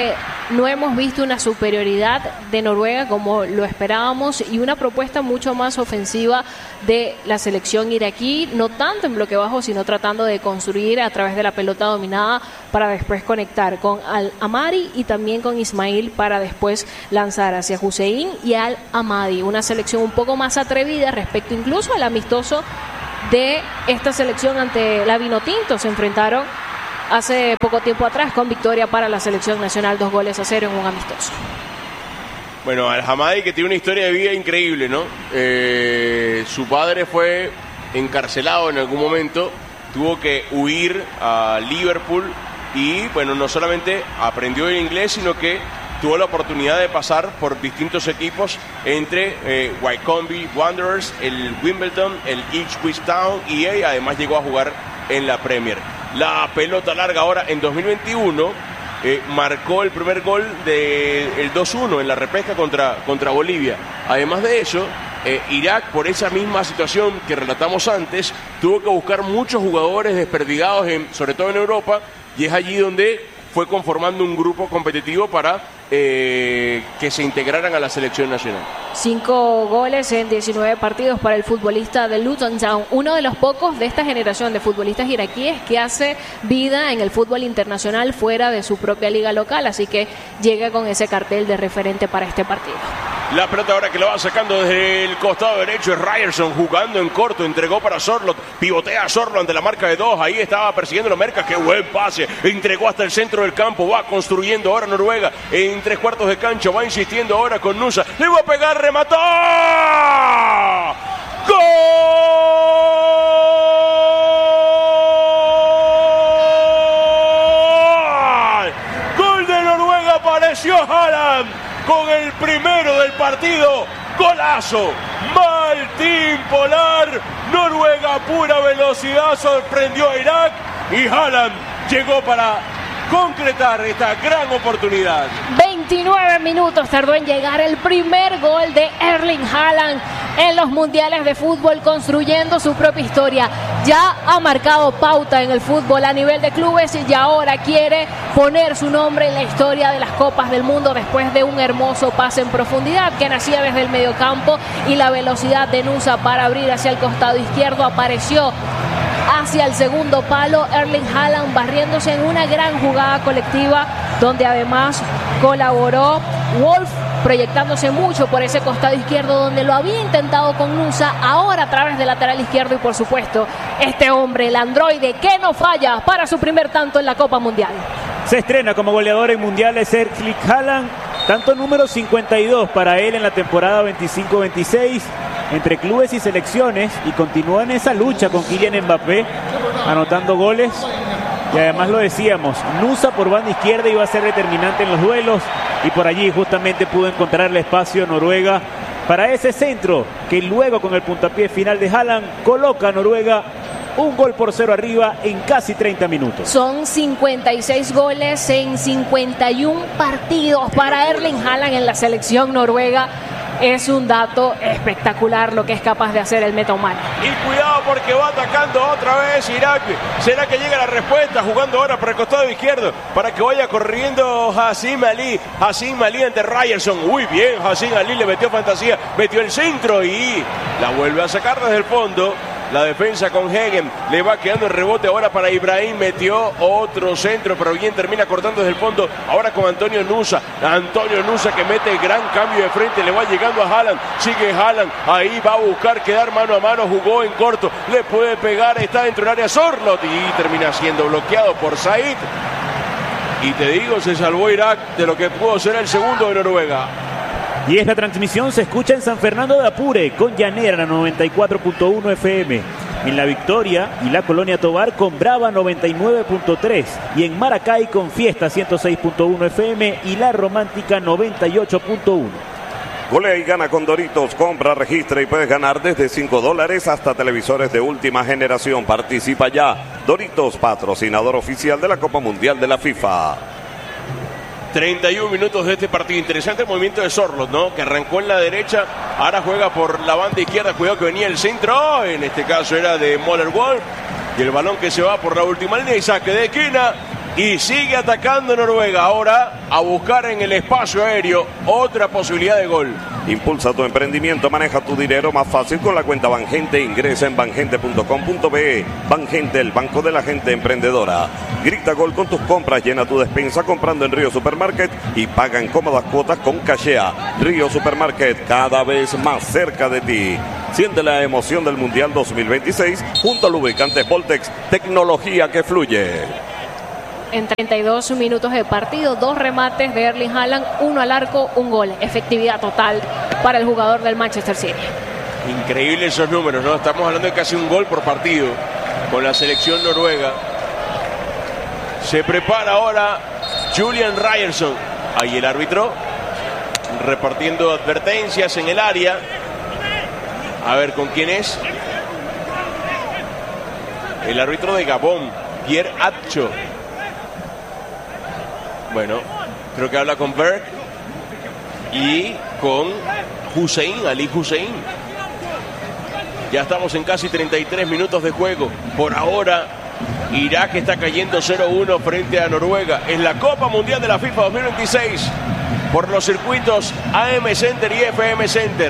no hemos visto una superioridad de Noruega como lo esperábamos y una propuesta mucho más ofensiva de la selección iraquí, no tanto en bloque bajo, sino tratando de construir a través de la pelota dominada para después conectar con Al-Amari y también con Ismail para después lanzar hacia Hussein y Al-Amadi. Una selección un poco más atrevida respecto incluso al amistoso de esta selección ante la Vinotinto. Se enfrentaron hace poco tiempo atrás con victoria para la selección nacional, dos goles a cero en un amistoso. Bueno, Al-Hamadi, que tiene una historia de vida increíble, ¿no? Eh, su padre fue encarcelado en algún momento, tuvo que huir a Liverpool y, bueno, no solamente aprendió el inglés, sino que tuvo la oportunidad de pasar por distintos equipos entre eh, Wycombe Wanderers, el Wimbledon, el Ipswich Town y eh, además llegó a jugar en la Premier. La pelota larga ahora en dos mil veintiuno eh, marcó el primer gol del dos uno en la repesca contra, contra Bolivia. Además de eso, eh, Irak, por esa misma situación que relatamos antes, tuvo que buscar muchos jugadores desperdigados, en, sobre todo en Europa, y es allí donde fue conformando un grupo competitivo para eh, que se integraran a la selección nacional. Cinco goles en diecinueve partidos para el futbolista de Luton Town, uno de los pocos de esta generación de futbolistas iraquíes que hace vida en el fútbol internacional fuera de su propia liga local, así que llega con ese cartel de referente para este partido. La pelota ahora que lo va sacando desde el costado derecho es Ryerson, jugando en corto, entregó para Sorloth, pivotea a Sorloth ante la marca de dos, ahí estaba persiguiendo a Merca, qué buen pase, entregó hasta el centro del campo, va construyendo ahora Noruega en tres cuartos de cancha, va insistiendo ahora con Nusa, le va a pegar, remató, ¡gol! ¡Gol de Noruega! Apareció Haaland con el primero del partido, golazo, Martín Polar, Noruega a pura velocidad, sorprendió a Irak y Haaland llegó para concretar esta gran oportunidad. veintinueve minutos tardó en llegar el primer gol de Erling Haaland en los mundiales de fútbol, construyendo su propia historia. Ya ha marcado pauta en el fútbol a nivel de clubes y ahora quiere poner su nombre en la historia de las Copas del Mundo después de un hermoso pase en profundidad que nacía desde el mediocampo y la velocidad de Nusa para abrir hacia el costado izquierdo apareció hacia el segundo palo. Erling Haaland barriéndose en una gran jugada colectiva donde además colaboró Wolf, proyectándose mucho por ese costado izquierdo donde lo había intentado con Nusa, ahora a través del lateral izquierdo y por supuesto este hombre, el androide que no falla para su primer tanto en la Copa Mundial. Se estrena como goleador en mundiales Erling Haaland, tanto número cincuenta y dos para él en la temporada veinticinco veintiséis entre clubes y selecciones, y continúa en esa lucha con Kylian Mbappé anotando goles. Y además lo decíamos, Nusa por banda izquierda iba a ser determinante en los duelos y por allí justamente pudo encontrar el espacio Noruega para ese centro que luego con el puntapié final de Haaland coloca a Noruega un gol por cero arriba en casi treinta minutos. Son cincuenta y seis goles en cincuenta y uno partidos para Erling Haaland en la selección noruega. Es un dato espectacular lo que es capaz de hacer el metahumano. Y cuidado porque va atacando otra vez Irak. ¿Será que llega la respuesta? Jugando ahora por el costado izquierdo para que vaya corriendo Hassim Ali. Hassim Ali ante Ryerson. Muy bien, Hassim Ali le metió fantasía, metió el centro y la vuelve a sacar desde el fondo. La defensa con Hegen, le va quedando el rebote ahora para Ibrahim, metió otro centro, pero bien termina cortando desde el fondo, ahora con Antonio Nusa, Antonio Nusa que mete el gran cambio de frente, le va llegando a Haaland, sigue Haaland, ahí va a buscar quedar mano a mano, jugó en corto, le puede pegar, está dentro del área Sorloth y termina siendo bloqueado por Said. Y te digo, se salvó Irak de lo que pudo ser el segundo de Noruega. Y esta transmisión se escucha en San Fernando de Apure con Llanera noventa y cuatro punto uno F M, en La Victoria y la Colonia Tovar con Brava noventa y nueve punto tres y en Maracay con Fiesta ciento seis punto uno F M y La Romántica noventa y ocho punto uno. Golea y gana con Doritos, compra, registra y puedes ganar desde cinco dólares hasta televisores de última generación. Participa ya. Doritos, patrocinador oficial de la Copa Mundial de la FIFA. treinta y uno minutos de este partido. Interesante el movimiento de Sorloth, ¿no? Que arrancó en la derecha, ahora juega por la banda izquierda. Cuidado que venía el centro, en este caso era de Möller-Wolf. Y el balón que se va por la última línea y saque de esquina Y sigue atacando Noruega. Ahora a buscar en el espacio aéreo otra posibilidad de gol. Impulsa tu emprendimiento, maneja tu dinero más fácil con la cuenta Bangente. Ingresa en bangente punto com punto be. Bangente, el banco de la gente emprendedora. Grita gol con tus compras, llena tu despensa comprando en Río Supermarket y paga en cómodas cuotas con Cachea. Río Supermarket, cada vez más cerca de ti. Siente la emoción del Mundial dos mil veintiséis junto a lubricantes Voltex, tecnología que fluye. En treinta y dos minutos de partido, dos remates de Erling Haaland, uno al arco, un gol. Efectividad total para el jugador del Manchester City. Increíble esos números, ¿no? Estamos hablando de casi un gol por partido con la selección noruega. Se prepara ahora Julian Ryerson. Ahí el árbitro repartiendo advertencias en el área. A ver, ¿con quién es? El árbitro de Gabón, Pierre Atcho. Bueno, creo que habla con Berg y con Hussein, Ali Hussein. Ya estamos en casi treinta y tres minutos de juego. Por ahora, Irak está cayendo cero uno frente a Noruega. Es la Copa Mundial de la FIFA dos mil veintiséis por los circuitos A M Center y F M Center.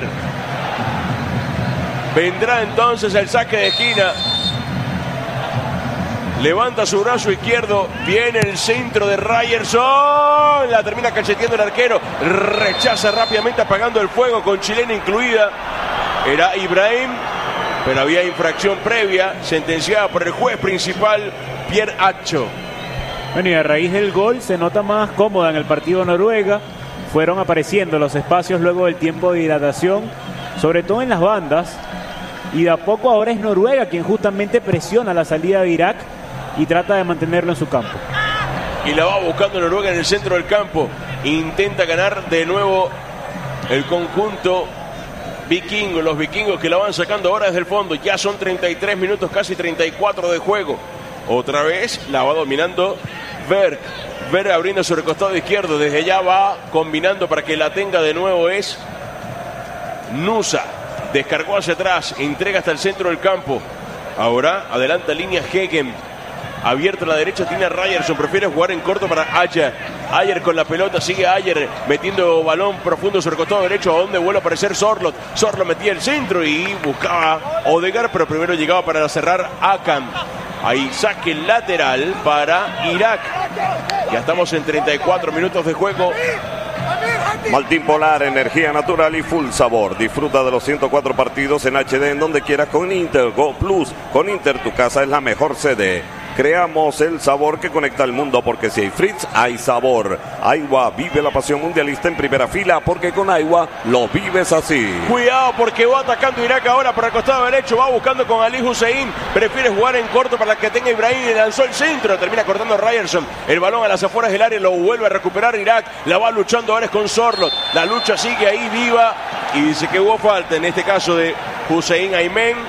Vendrá entonces el saque de esquina. Levanta su brazo izquierdo. Viene el centro de Ryerson. La termina cacheteando el arquero. Rechaza rápidamente apagando el fuego con chilena incluida. Era Ibrahim. Pero había infracción previa sentenciada por el juez principal, Pierre Atcho. Bueno, y a raíz del gol se nota más cómoda en el partido Noruega. Fueron apareciendo los espacios luego del tiempo de hidratación, sobre todo en las bandas. Y de a poco ahora es Noruega quien justamente presiona la salida de Irak y trata de mantenerlo en su campo. Y la va buscando Noruega en el centro del campo. Intenta ganar de nuevo el conjunto vikingo. Los vikingos que la van sacando ahora desde el fondo. Ya son treinta y tres minutos, casi treinta y cuatro de juego. Otra vez la va dominando Berg. Berg abriendo sobre el costado izquierdo. Desde allá va combinando para que la tenga de nuevo es Nusa. Descargó hacia atrás, entrega hasta el centro del campo. Ahora adelanta línea Hegen. Abierto a la derecha tiene a Ryerson. Prefiere jugar en corto para Ayer. Ayer con la pelota, sigue Ayer metiendo balón profundo sobre el costado derecho, a donde vuelve a aparecer Sorloth. Sorloth metía el centro y buscaba Odegaard, pero primero llegaba para cerrar Akan. Ahí saque lateral para Irak. Ya estamos en treinta y cuatro minutos de juego. Maltín Polar, energía natural y full sabor. Disfruta de los ciento cuatro partidos en H D en donde quieras con Inter Go Plus. Con Inter tu casa es la mejor sede. Creamos el sabor que conecta al mundo, porque si hay Fritz, hay sabor. Aiwa, vive la pasión mundialista en primera fila, porque con Aiwa lo vives así. Cuidado porque va atacando Irak ahora por el costado derecho, va buscando con Ali Hussein, prefiere jugar en corto para que tenga Ibrahim, le lanzó el centro, termina cortando Ryerson, el balón a las afueras del área, lo vuelve a recuperar Irak, la va luchando ahora es con Sorloth, la lucha sigue ahí viva y dice que hubo falta, en este caso de Hussein Aymen.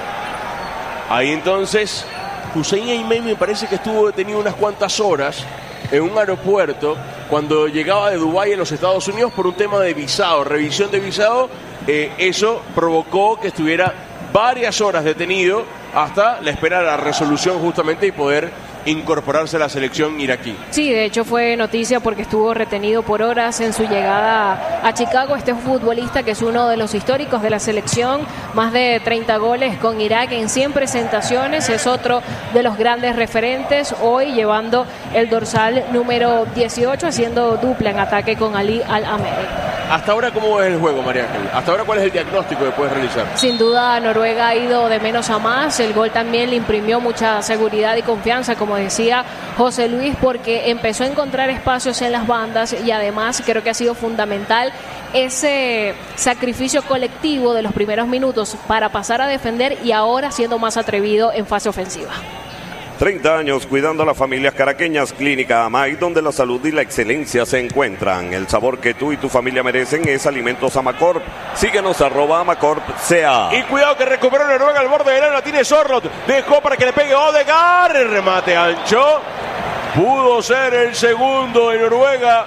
Ahí entonces Hussein Aymen me parece que estuvo detenido unas cuantas horas en un aeropuerto cuando llegaba de Dubái en los Estados Unidos por un tema de visado, revisión de visado. Eh, eso provocó que estuviera varias horas detenido hasta la espera de la resolución justamente y poder incorporarse a la selección iraquí. Sí, de hecho fue noticia porque estuvo retenido por horas en su llegada a Chicago. Este futbolista que es uno de los históricos de la selección, más de treinta goles con Irak en cien presentaciones, es otro de los grandes referentes, hoy llevando el dorsal número dieciocho, haciendo dupla en ataque con Ali Al-Ameri. Hasta ahora, ¿cómo es el juego, María Ángel? Hasta ahora, ¿cuál es el diagnóstico que puedes realizar? Sin duda, Noruega ha ido de menos a más. El gol también le imprimió mucha seguridad y confianza, como decía José Luis, porque empezó a encontrar espacios en las bandas y además creo que ha sido fundamental ese sacrificio colectivo de los primeros minutos para pasar a defender y ahora siendo más atrevido en fase ofensiva. treinta años cuidando a las familias caraqueñas. Clínica Amay, donde la salud y la excelencia se encuentran. El sabor que tú y tu familia merecen es Alimentos Amacorp. Síguenos arroba Amacorp sea. Y cuidado que recuperó Noruega al borde del área, tiene Sorloth, dejó para que le pegue Odegaard, el remate ancho, pudo ser el segundo de Noruega,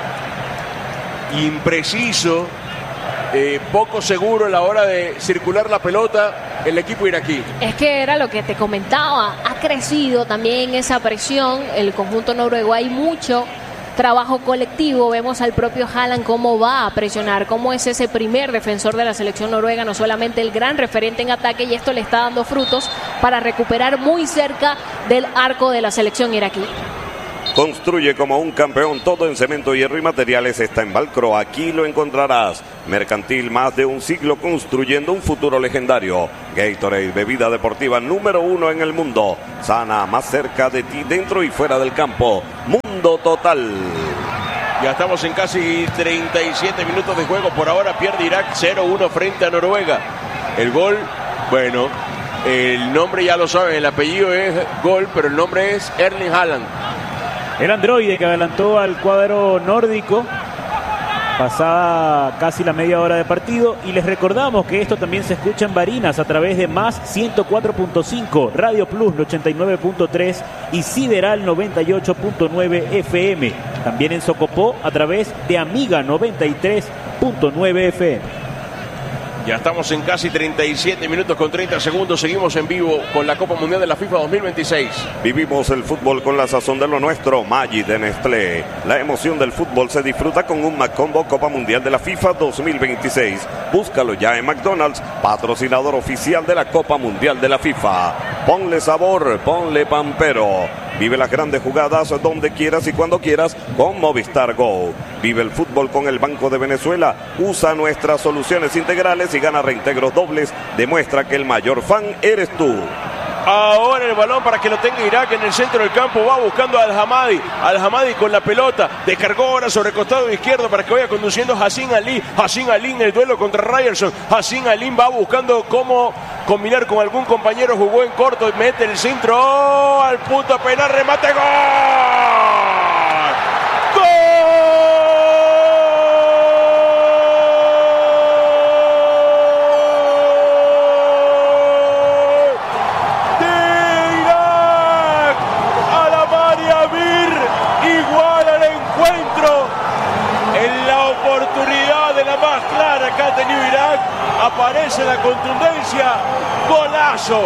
impreciso, eh, poco seguro a la hora de circular la pelota el equipo iraquí. Es que era lo que te comentaba, crecido también en esa presión el conjunto noruego. Hay mucho trabajo colectivo. Vemos al propio Haaland cómo va a presionar, cómo es ese primer defensor de la selección noruega, no solamente el gran referente en ataque, y esto le está dando frutos para recuperar muy cerca del arco de la selección iraquí. Construye como un campeón, todo en cemento, hierro y materiales está en Valcro. Aquí lo encontrarás. Mercantil, más de un siglo construyendo un futuro legendario. Gatorade, bebida deportiva número uno en el mundo. Sana, más cerca de ti, dentro y fuera del campo. Mundo total. Ya estamos en casi treinta y siete minutos de juego. Por ahora pierde Irak cero uno frente a Noruega. El gol, bueno, el nombre ya lo saben, el apellido es Gol, pero el nombre es Erling Haaland. El androide que adelantó al cuadro nórdico. Pasada casi la media hora de partido, y les recordamos que esto también se escucha en Barinas a través de Más ciento cuatro punto cinco, Radio Plus ochenta y nueve punto tres y Sideral noventa y ocho punto nueve F M. También en Socopó a través de Amiga noventa y tres punto nueve F M. Ya estamos en casi treinta y siete minutos con treinta segundos. Seguimos en vivo con la Copa Mundial de la FIFA dos mil veintiséis. Vivimos el fútbol con la sazón de lo nuestro. Maggi de Nestlé. La emoción del fútbol se disfruta con un McCombo Copa Mundial de la FIFA dos mil veintiséis. Búscalo ya en McDonald's, patrocinador oficial de la Copa Mundial de la FIFA. Ponle sabor, ponle pampero. Vive las grandes jugadas donde quieras y cuando quieras con Movistar Go. Vive el fútbol con el Banco de Venezuela. Usa nuestras soluciones integrales y gana reintegros dobles. Demuestra que el mayor fan eres tú. Ahora el balón para que lo tenga Irak en el centro del campo. Va buscando a Al-Hamadi. Al-Hamadi con la pelota. Descargó ahora sobre el costado izquierdo para que vaya conduciendo Hassan Ali. Hassan Ali en el duelo contra Ryerson. Hassan Ali va buscando cómo combinar con algún compañero. Jugó en corto y mete el centro. ¡Oh! Al punto penal. Remate. ¡Gol! Aparece la contundencia. Golazo.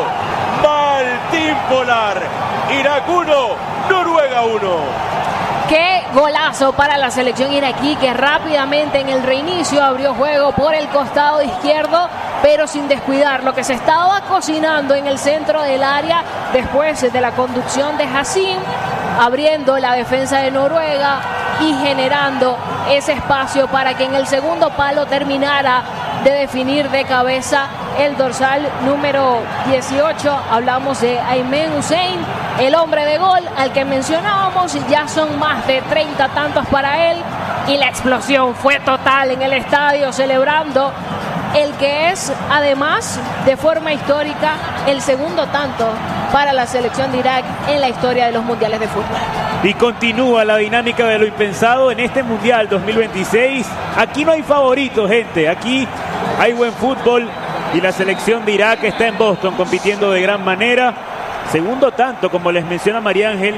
Martín Polar. Irak uno, Noruega uno. Qué golazo para la selección iraquí, que rápidamente en el reinicio abrió juego por el costado izquierdo, pero sin descuidar lo que se estaba cocinando en el centro del área después de la conducción de Hassan, abriendo la defensa de Noruega y generando ese espacio para que en el segundo palo terminara de definir de cabeza el dorsal número dieciocho. Hablamos de Aymen Hussein, el hombre de gol al que mencionábamos. Ya son más de treinta tantos para él, y la explosión fue total en el estadio, celebrando el que es además de forma histórica el segundo tanto para la selección de Irak en la historia de los mundiales de fútbol. Y continúa la dinámica de lo impensado en este Mundial dos mil veintiséis. Aquí no hay favoritos, gente. Aquí hay buen fútbol y la selección de Irak está en Boston compitiendo de gran manera. Segundo tanto, como les menciona María Ángel,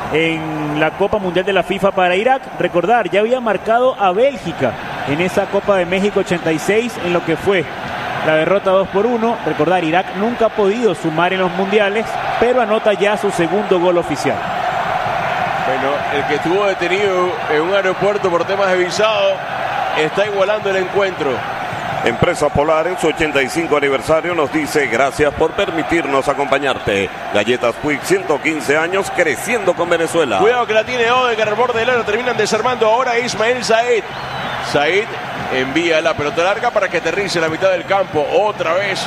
en la Copa Mundial de la FIFA para Irak. Recordar, ya había marcado a Bélgica en esa Copa de México ochenta y seis en lo que fue la derrota dos por uno. Recordar, Irak nunca ha podido sumar en los mundiales, pero anota ya su segundo gol oficial. Bueno, el que estuvo detenido en un aeropuerto por temas de visado está igualando el encuentro. Empresa Polar en su ochenta y cinco aniversario nos dice gracias por permitirnos acompañarte. Galletas Puig, ciento quince años creciendo con Venezuela. Cuidado que la tiene Odegaard al borde del área, terminan desarmando ahora Ismael Said. Said envía la pelota larga para que aterrice en la mitad del campo. Otra vez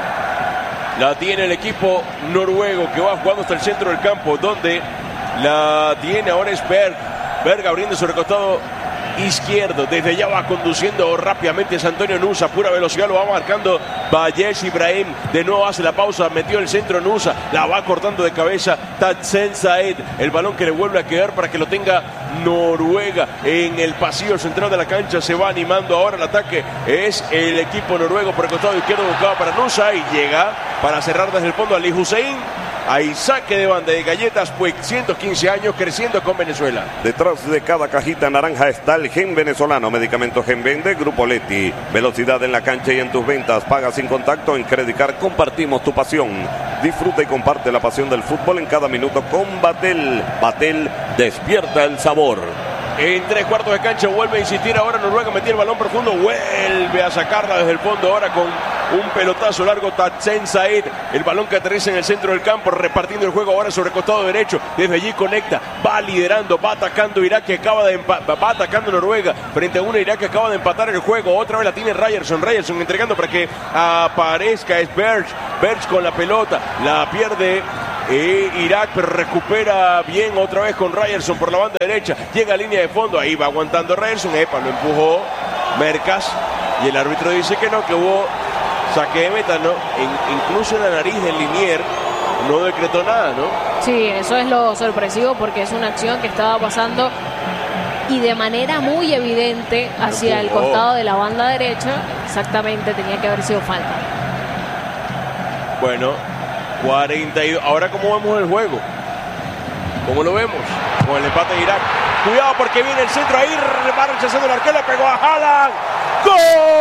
la tiene el equipo noruego, que va jugando hasta el centro del campo, donde la tiene ahora es Berg. Berg abriendo sobre el costado izquierdo. Desde ya va conduciendo rápidamente es Antonio Nusa. Pura velocidad lo va marcando Bayesh Ibrahim. De nuevo hace la pausa. Metió el centro Nusa. La va cortando de cabeza Tatsen Saed. El balón que le vuelve a quedar para que lo tenga Noruega. En el pasillo central de la cancha se va animando ahora el ataque. Es el equipo noruego por el costado izquierdo. Buscaba para Nusa y llega para cerrar desde el fondo Ali Hussein. Hay saque de banda de Galletas Puig, ciento quince años creciendo con Venezuela. Detrás de cada cajita naranja está el Gen venezolano. Medicamento Gen Vende, Grupo Leti. Velocidad en la cancha y en tus ventas. Paga sin contacto en Credicar. Compartimos tu pasión. Disfruta y comparte la pasión del fútbol en cada minuto con Batel. Batel despierta el sabor. En tres cuartos de cancha vuelve a insistir ahora Noruega, metía el balón profundo, vuelve a sacarla desde el fondo ahora con un pelotazo largo Tatsen Said, el balón que aterriza en el centro del campo, repartiendo el juego ahora sobre el costado derecho, desde allí conecta, va liderando, va atacando Irak que acaba de va atacando Noruega frente a una Irak que acaba de empatar el juego, otra vez la tiene Ryerson, Ryerson entregando para que aparezca, es Berge, Berge con la pelota, la pierde E Irak, pero recupera bien otra vez con Ryerson por la banda derecha. Llega a línea de fondo, ahí va aguantando Ryerson. Epa, lo empujó Mercas. Y el árbitro dice que no, que hubo saque de meta, ¿no? En, incluso en la nariz del Linier no decretó nada, ¿no? Sí, eso es lo sorpresivo porque es una acción que estaba pasando y de manera muy evidente hacia el costado de la banda derecha. Exactamente, tenía que haber sido falta. Bueno, cuarenta y dos. Ahora, ¿cómo vemos el juego? ¿Cómo lo vemos? Con el empate de Irak. Cuidado porque viene el centro ahí. Va rechazando el arquero. Le pegó a Haaland. ¡Gol!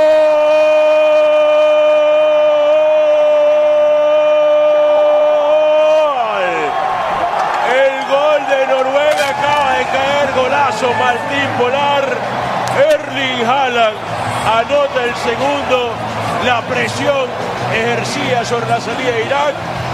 El gol de Noruega acaba de caer. Golazo Martín Polar. Erling Haaland anota el segundo. La presión ejercida sobre la salida de Irak.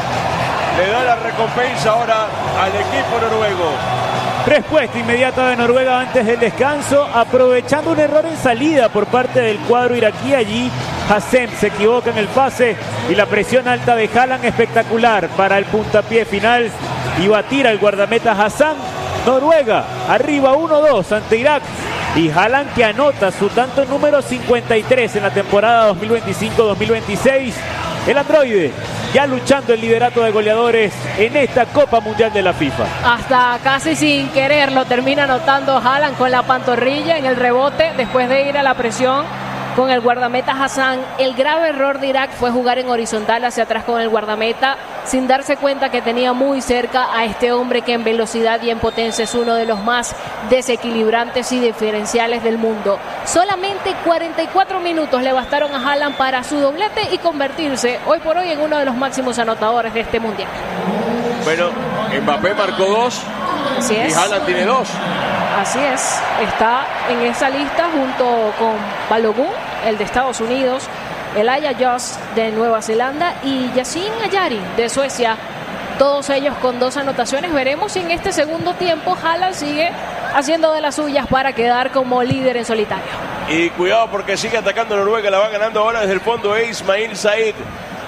Le da la recompensa ahora al equipo noruego. Respuesta inmediata de Noruega antes del descanso, aprovechando un error en salida por parte del cuadro iraquí. Allí Hassem se equivoca en el pase y la presión alta de Haaland espectacular para el puntapié final y batir al guardameta Hassan. Noruega arriba uno dos ante Irak y Haaland que anota su tanto número cincuenta y tres en la temporada dos mil veinticinco dos mil veintiséis. El androide ya luchando el liderato de goleadores en esta Copa Mundial de la FIFA. Hasta casi sin quererlo termina anotando Haaland con la pantorrilla en el rebote después de ir a la presión con el guardameta Hassan. El grave error de Irak fue jugar en horizontal hacia atrás con el guardameta sin darse cuenta que tenía muy cerca a este hombre que en velocidad y en potencia es uno de los más desequilibrantes y diferenciales del mundo. Solamente cuarenta y cuatro minutos le bastaron a Haaland para su doblete y convertirse hoy por hoy en uno de los máximos anotadores de este mundial. Bueno, Mbappé marcó dos. Así es. Y Haaland tiene dos. Así es, está en esa lista junto con Balogun, el de Estados Unidos, Elijah Just de Nueva Zelanda y Yasin Ayari de Suecia, todos ellos con dos anotaciones. Veremos si en este segundo tiempo Haaland sigue haciendo de las suyas para quedar como líder en solitario. Y cuidado porque sigue atacando Noruega, la va ganando ahora desde el fondo Ismail Said,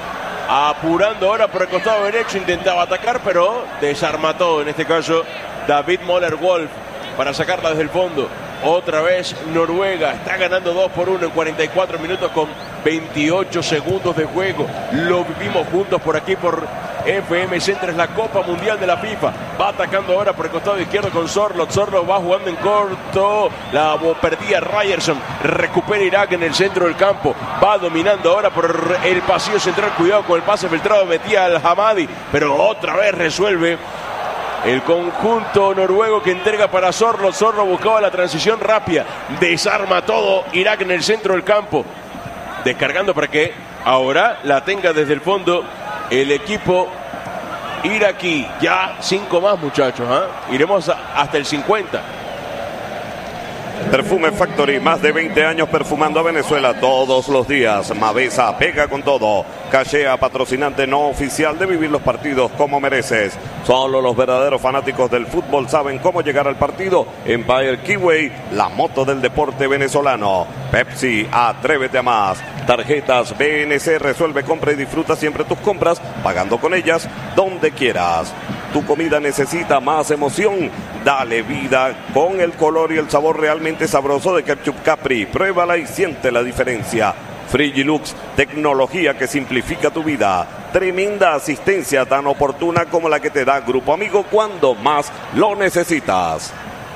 apurando ahora por el costado derecho, intentaba atacar pero desarma todo, en este caso David Moller-Wolf, para sacarla desde el fondo. Otra vez Noruega está ganando dos por uno en cuarenta y cuatro minutos con veintiocho segundos de juego. Lo vivimos juntos por aquí por F M Centro, es la Copa Mundial de la FIFA. Va atacando ahora por el costado izquierdo con Sorloth. Sorloth va jugando en corto. La perdía Ryerson. Recupera Irak en el centro del campo. Va dominando ahora por el pasillo central. Cuidado con el pase filtrado. Metía al Hamadi. Pero otra vez resuelve el conjunto noruego que entrega para Sorloth. Sorloth buscaba la transición rápida. Desarma todo Irak en el centro del campo. Descargando para que ahora la tenga desde el fondo el equipo iraquí. Ya cinco más, muchachos. ¿eh? Iremos a, hasta el cincuenta. Perfume Factory, más de veinte años perfumando a Venezuela todos los días. Mavesa pega con todo. Cachea, patrocinante no oficial de Vivir los Partidos como mereces. Solo los verdaderos fanáticos del fútbol saben cómo llegar al partido. Empire Keyway, la moto del deporte venezolano. Pepsi, atrévete a más. Tarjetas B N C, resuelve, compra y disfruta siempre tus compras, pagando con ellas donde quieras. Tu comida necesita más emoción. Dale vida con el color y el sabor realmente sabroso de Ketchup Capri. Pruébala y siente la diferencia. Frigilux, tecnología que simplifica tu vida. Tremenda asistencia tan oportuna como la que te da Grupo Amigo cuando más lo necesitas.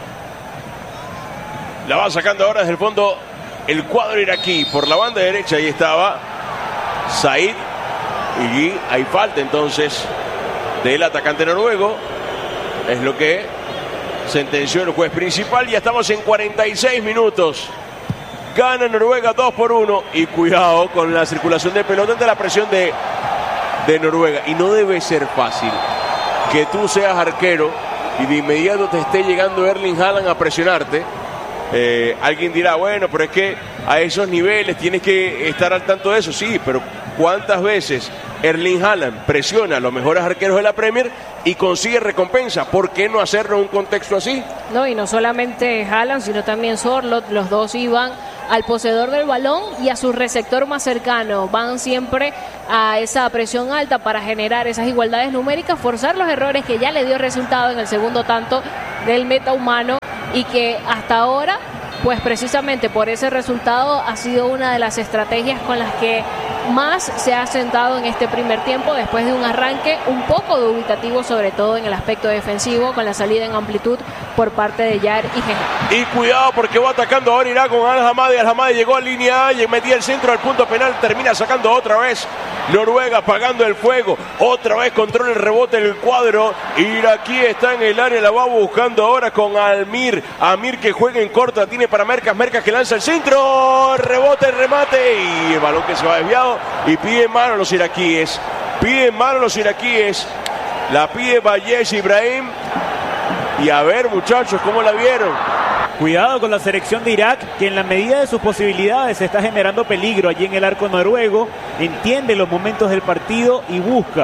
La va sacando ahora desde el fondo el cuadro iraquí. Por la banda derecha ahí estaba Said. Y hay falta entonces del atacante noruego. Es lo que sentenció el juez principal. Ya estamos en cuarenta y seis minutos. Gana Noruega dos por uno. Y cuidado con la circulación de pelota ante la presión de, de Noruega. Y no debe ser fácil que tú seas arquero y de inmediato te esté llegando Erling Haaland a presionarte. Eh, alguien dirá, bueno, pero es que a esos niveles tienes que estar al tanto de eso. Sí, pero ¿cuántas veces Erling Haaland presiona a los mejores arqueros de la Premier y consigue recompensa? ¿Por qué no hacerlo en un contexto así? No, y no solamente Haaland, sino también Sorloth. Los dos iban al poseedor del balón y a su receptor más cercano. Van siempre a esa presión alta para generar esas igualdades numéricas, forzar los errores que ya le dio resultado en el segundo tanto del meta humano, y que hasta ahora, pues precisamente por ese resultado, ha sido una de las estrategias con las que más se ha sentado en este primer tiempo, después de un arranque un poco dubitativo, sobre todo en el aspecto defensivo, con la salida en amplitud por parte de Yar y G. Y cuidado, porque va atacando ahora Irak con Al-Hamadi. Al-Hamadi llegó a línea A y metía el centro al punto penal, termina sacando otra vez Noruega, apagando el fuego. Otra vez controla el rebote el cuadro iraquí, está en el área, la va buscando ahora con Almir. Amir que juega en corta, tiene para Mercas, Mercas que lanza el centro, rebote, el remate y el balón que se va desviado y pide mano a los iraquíes. Pide mano a los iraquíes. La pide Bayesh Ibrahim. Y a ver, muchachos, ¿cómo la vieron? Cuidado con la selección de Irak, que en la medida de sus posibilidades está generando peligro allí en el arco noruego. Entiende los momentos del partido y busca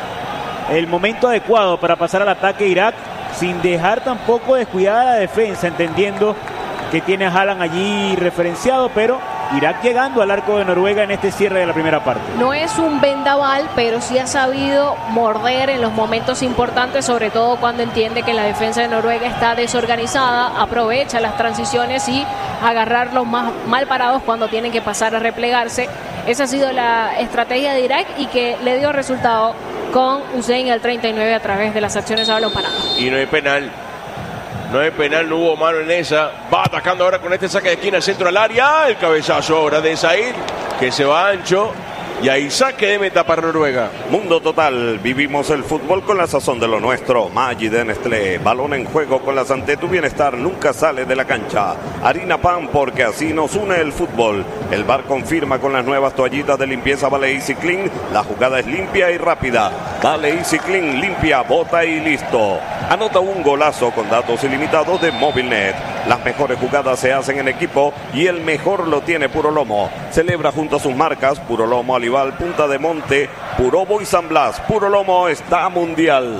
el momento adecuado para pasar al ataque Irak, sin dejar tampoco descuidada la defensa, entendiendo que tiene a Haaland allí referenciado, pero Irak llegando al arco de Noruega en este cierre de la primera parte. No es un vendaval, pero sí ha sabido morder en los momentos importantes, sobre todo cuando entiende que la defensa de Noruega está desorganizada, aprovecha las transiciones y agarrarlos más mal parados cuando tienen que pasar a replegarse. Esa ha sido la estrategia de Irak y que le dio resultado con Hussein al treinta y nueve a través de las acciones a balón parado. Y no hay penal. No hay penal, no hubo mano en esa. Va atacando ahora con este saque de esquina, el centro al área. El cabezazo ahora de Said, que se va ancho. Y ahí saque de meta para Noruega. Mundo Total, vivimos el fútbol con la sazón de lo nuestro. Maggi de Nestlé, balón en juego con la Santé, tu bienestar nunca sale de la cancha. Harina Pan, porque así nos une el fútbol. El bar confirma con las nuevas toallitas de limpieza Vale Easy Clean. La jugada es limpia y rápida. Vale Easy Clean, limpia, bota y listo. Anota un golazo con datos ilimitados de Movilnet. Las mejores jugadas se hacen en equipo y el mejor lo tiene Puro Lomo. Celebra junto a sus marcas Puro Lomo Alival, Punta de Monte, Purobo y San Blas. Puro Lomo está mundial.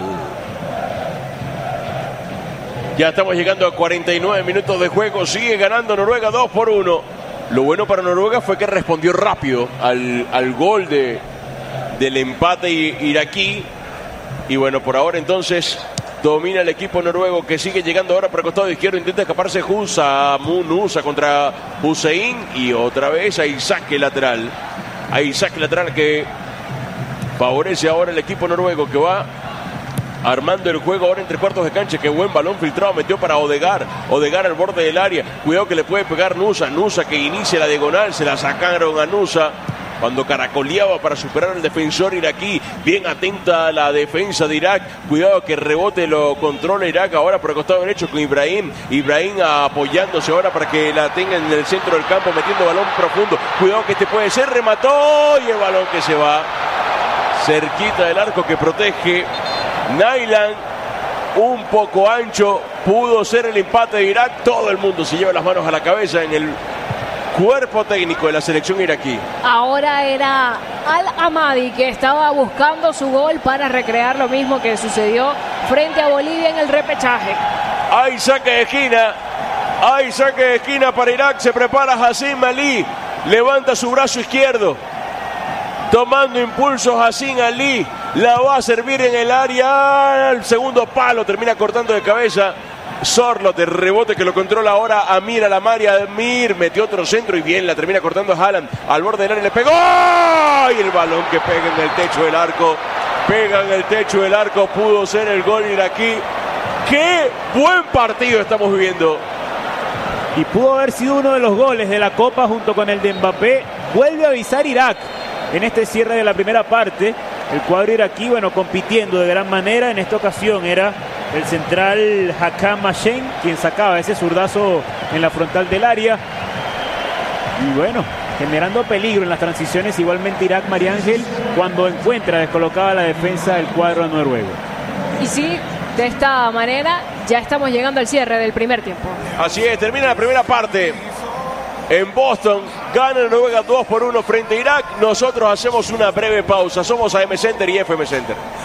Ya estamos llegando a cuarenta y nueve minutos de juego. Sigue ganando Noruega dos por uno. Lo bueno para Noruega fue que respondió rápido al, al gol de, del empate iraquí. Y bueno, por ahora entonces domina el equipo noruego, que sigue llegando ahora por el costado izquierdo. Intenta escaparse Husa, Munusa contra Hussein. Y otra vez hay saque lateral. Hay saque lateral que favorece ahora el equipo noruego, que va armando el juego ahora entre cuartos de cancha. Qué buen balón filtrado metió para Odegaard. Odegaard al borde del área. Cuidado que le puede pegar Nusa. Nusa que inicia la diagonal. Se la sacaron a Nusa cuando caracoleaba para superar al defensor iraquí. Bien atenta a la defensa de Irak. Cuidado que rebote lo controla Irak ahora por el costado derecho con Ibrahim. Ibrahim apoyándose ahora para que la tenga en el centro del campo, metiendo balón profundo. Cuidado que este puede ser. Remató y el balón que se va cerquita del arco que protege Nailan. Un poco ancho. Pudo ser el empate de Irak. Todo el mundo se lleva las manos a la cabeza en el cuerpo técnico de la selección iraquí. Ahora era Al-Hamadi, que estaba buscando su gol para recrear lo mismo que sucedió frente a Bolivia en el repechaje. Hay saque de esquina. Hay saque de esquina para Irak. Se prepara Hassim Ali. Levanta su brazo izquierdo. Tomando impulso Hassim Ali. La va a servir en el área. El segundo palo termina cortando de cabeza Sorloth, el rebote que lo controla ahora Amir Al-Hamadi. Amir metió otro centro y bien la termina cortando Haaland al borde del área, le pegó y el balón que pega en el techo del arco, pega en el techo del arco. Pudo ser el gol iraquí. Qué buen partido estamos viviendo. Y pudo haber sido uno de los goles de la Copa junto con el de Mbappé. Vuelve a avisar Irak en este cierre de la primera parte El cuadro iraquí, bueno, compitiendo de gran manera. En esta ocasión era el central Hakam Mashen quien sacaba ese zurdazo en la frontal del área. Y bueno, generando peligro en las transiciones igualmente Irak, María Ángel, cuando encuentra descolocada la defensa del cuadro noruego. Y sí, de esta manera ya estamos llegando al cierre del primer tiempo. Así es, termina la primera parte en Boston. Gana Noruega dos por uno frente a Irak. Nosotros hacemos una breve pausa. Somos A M Center y F M Center.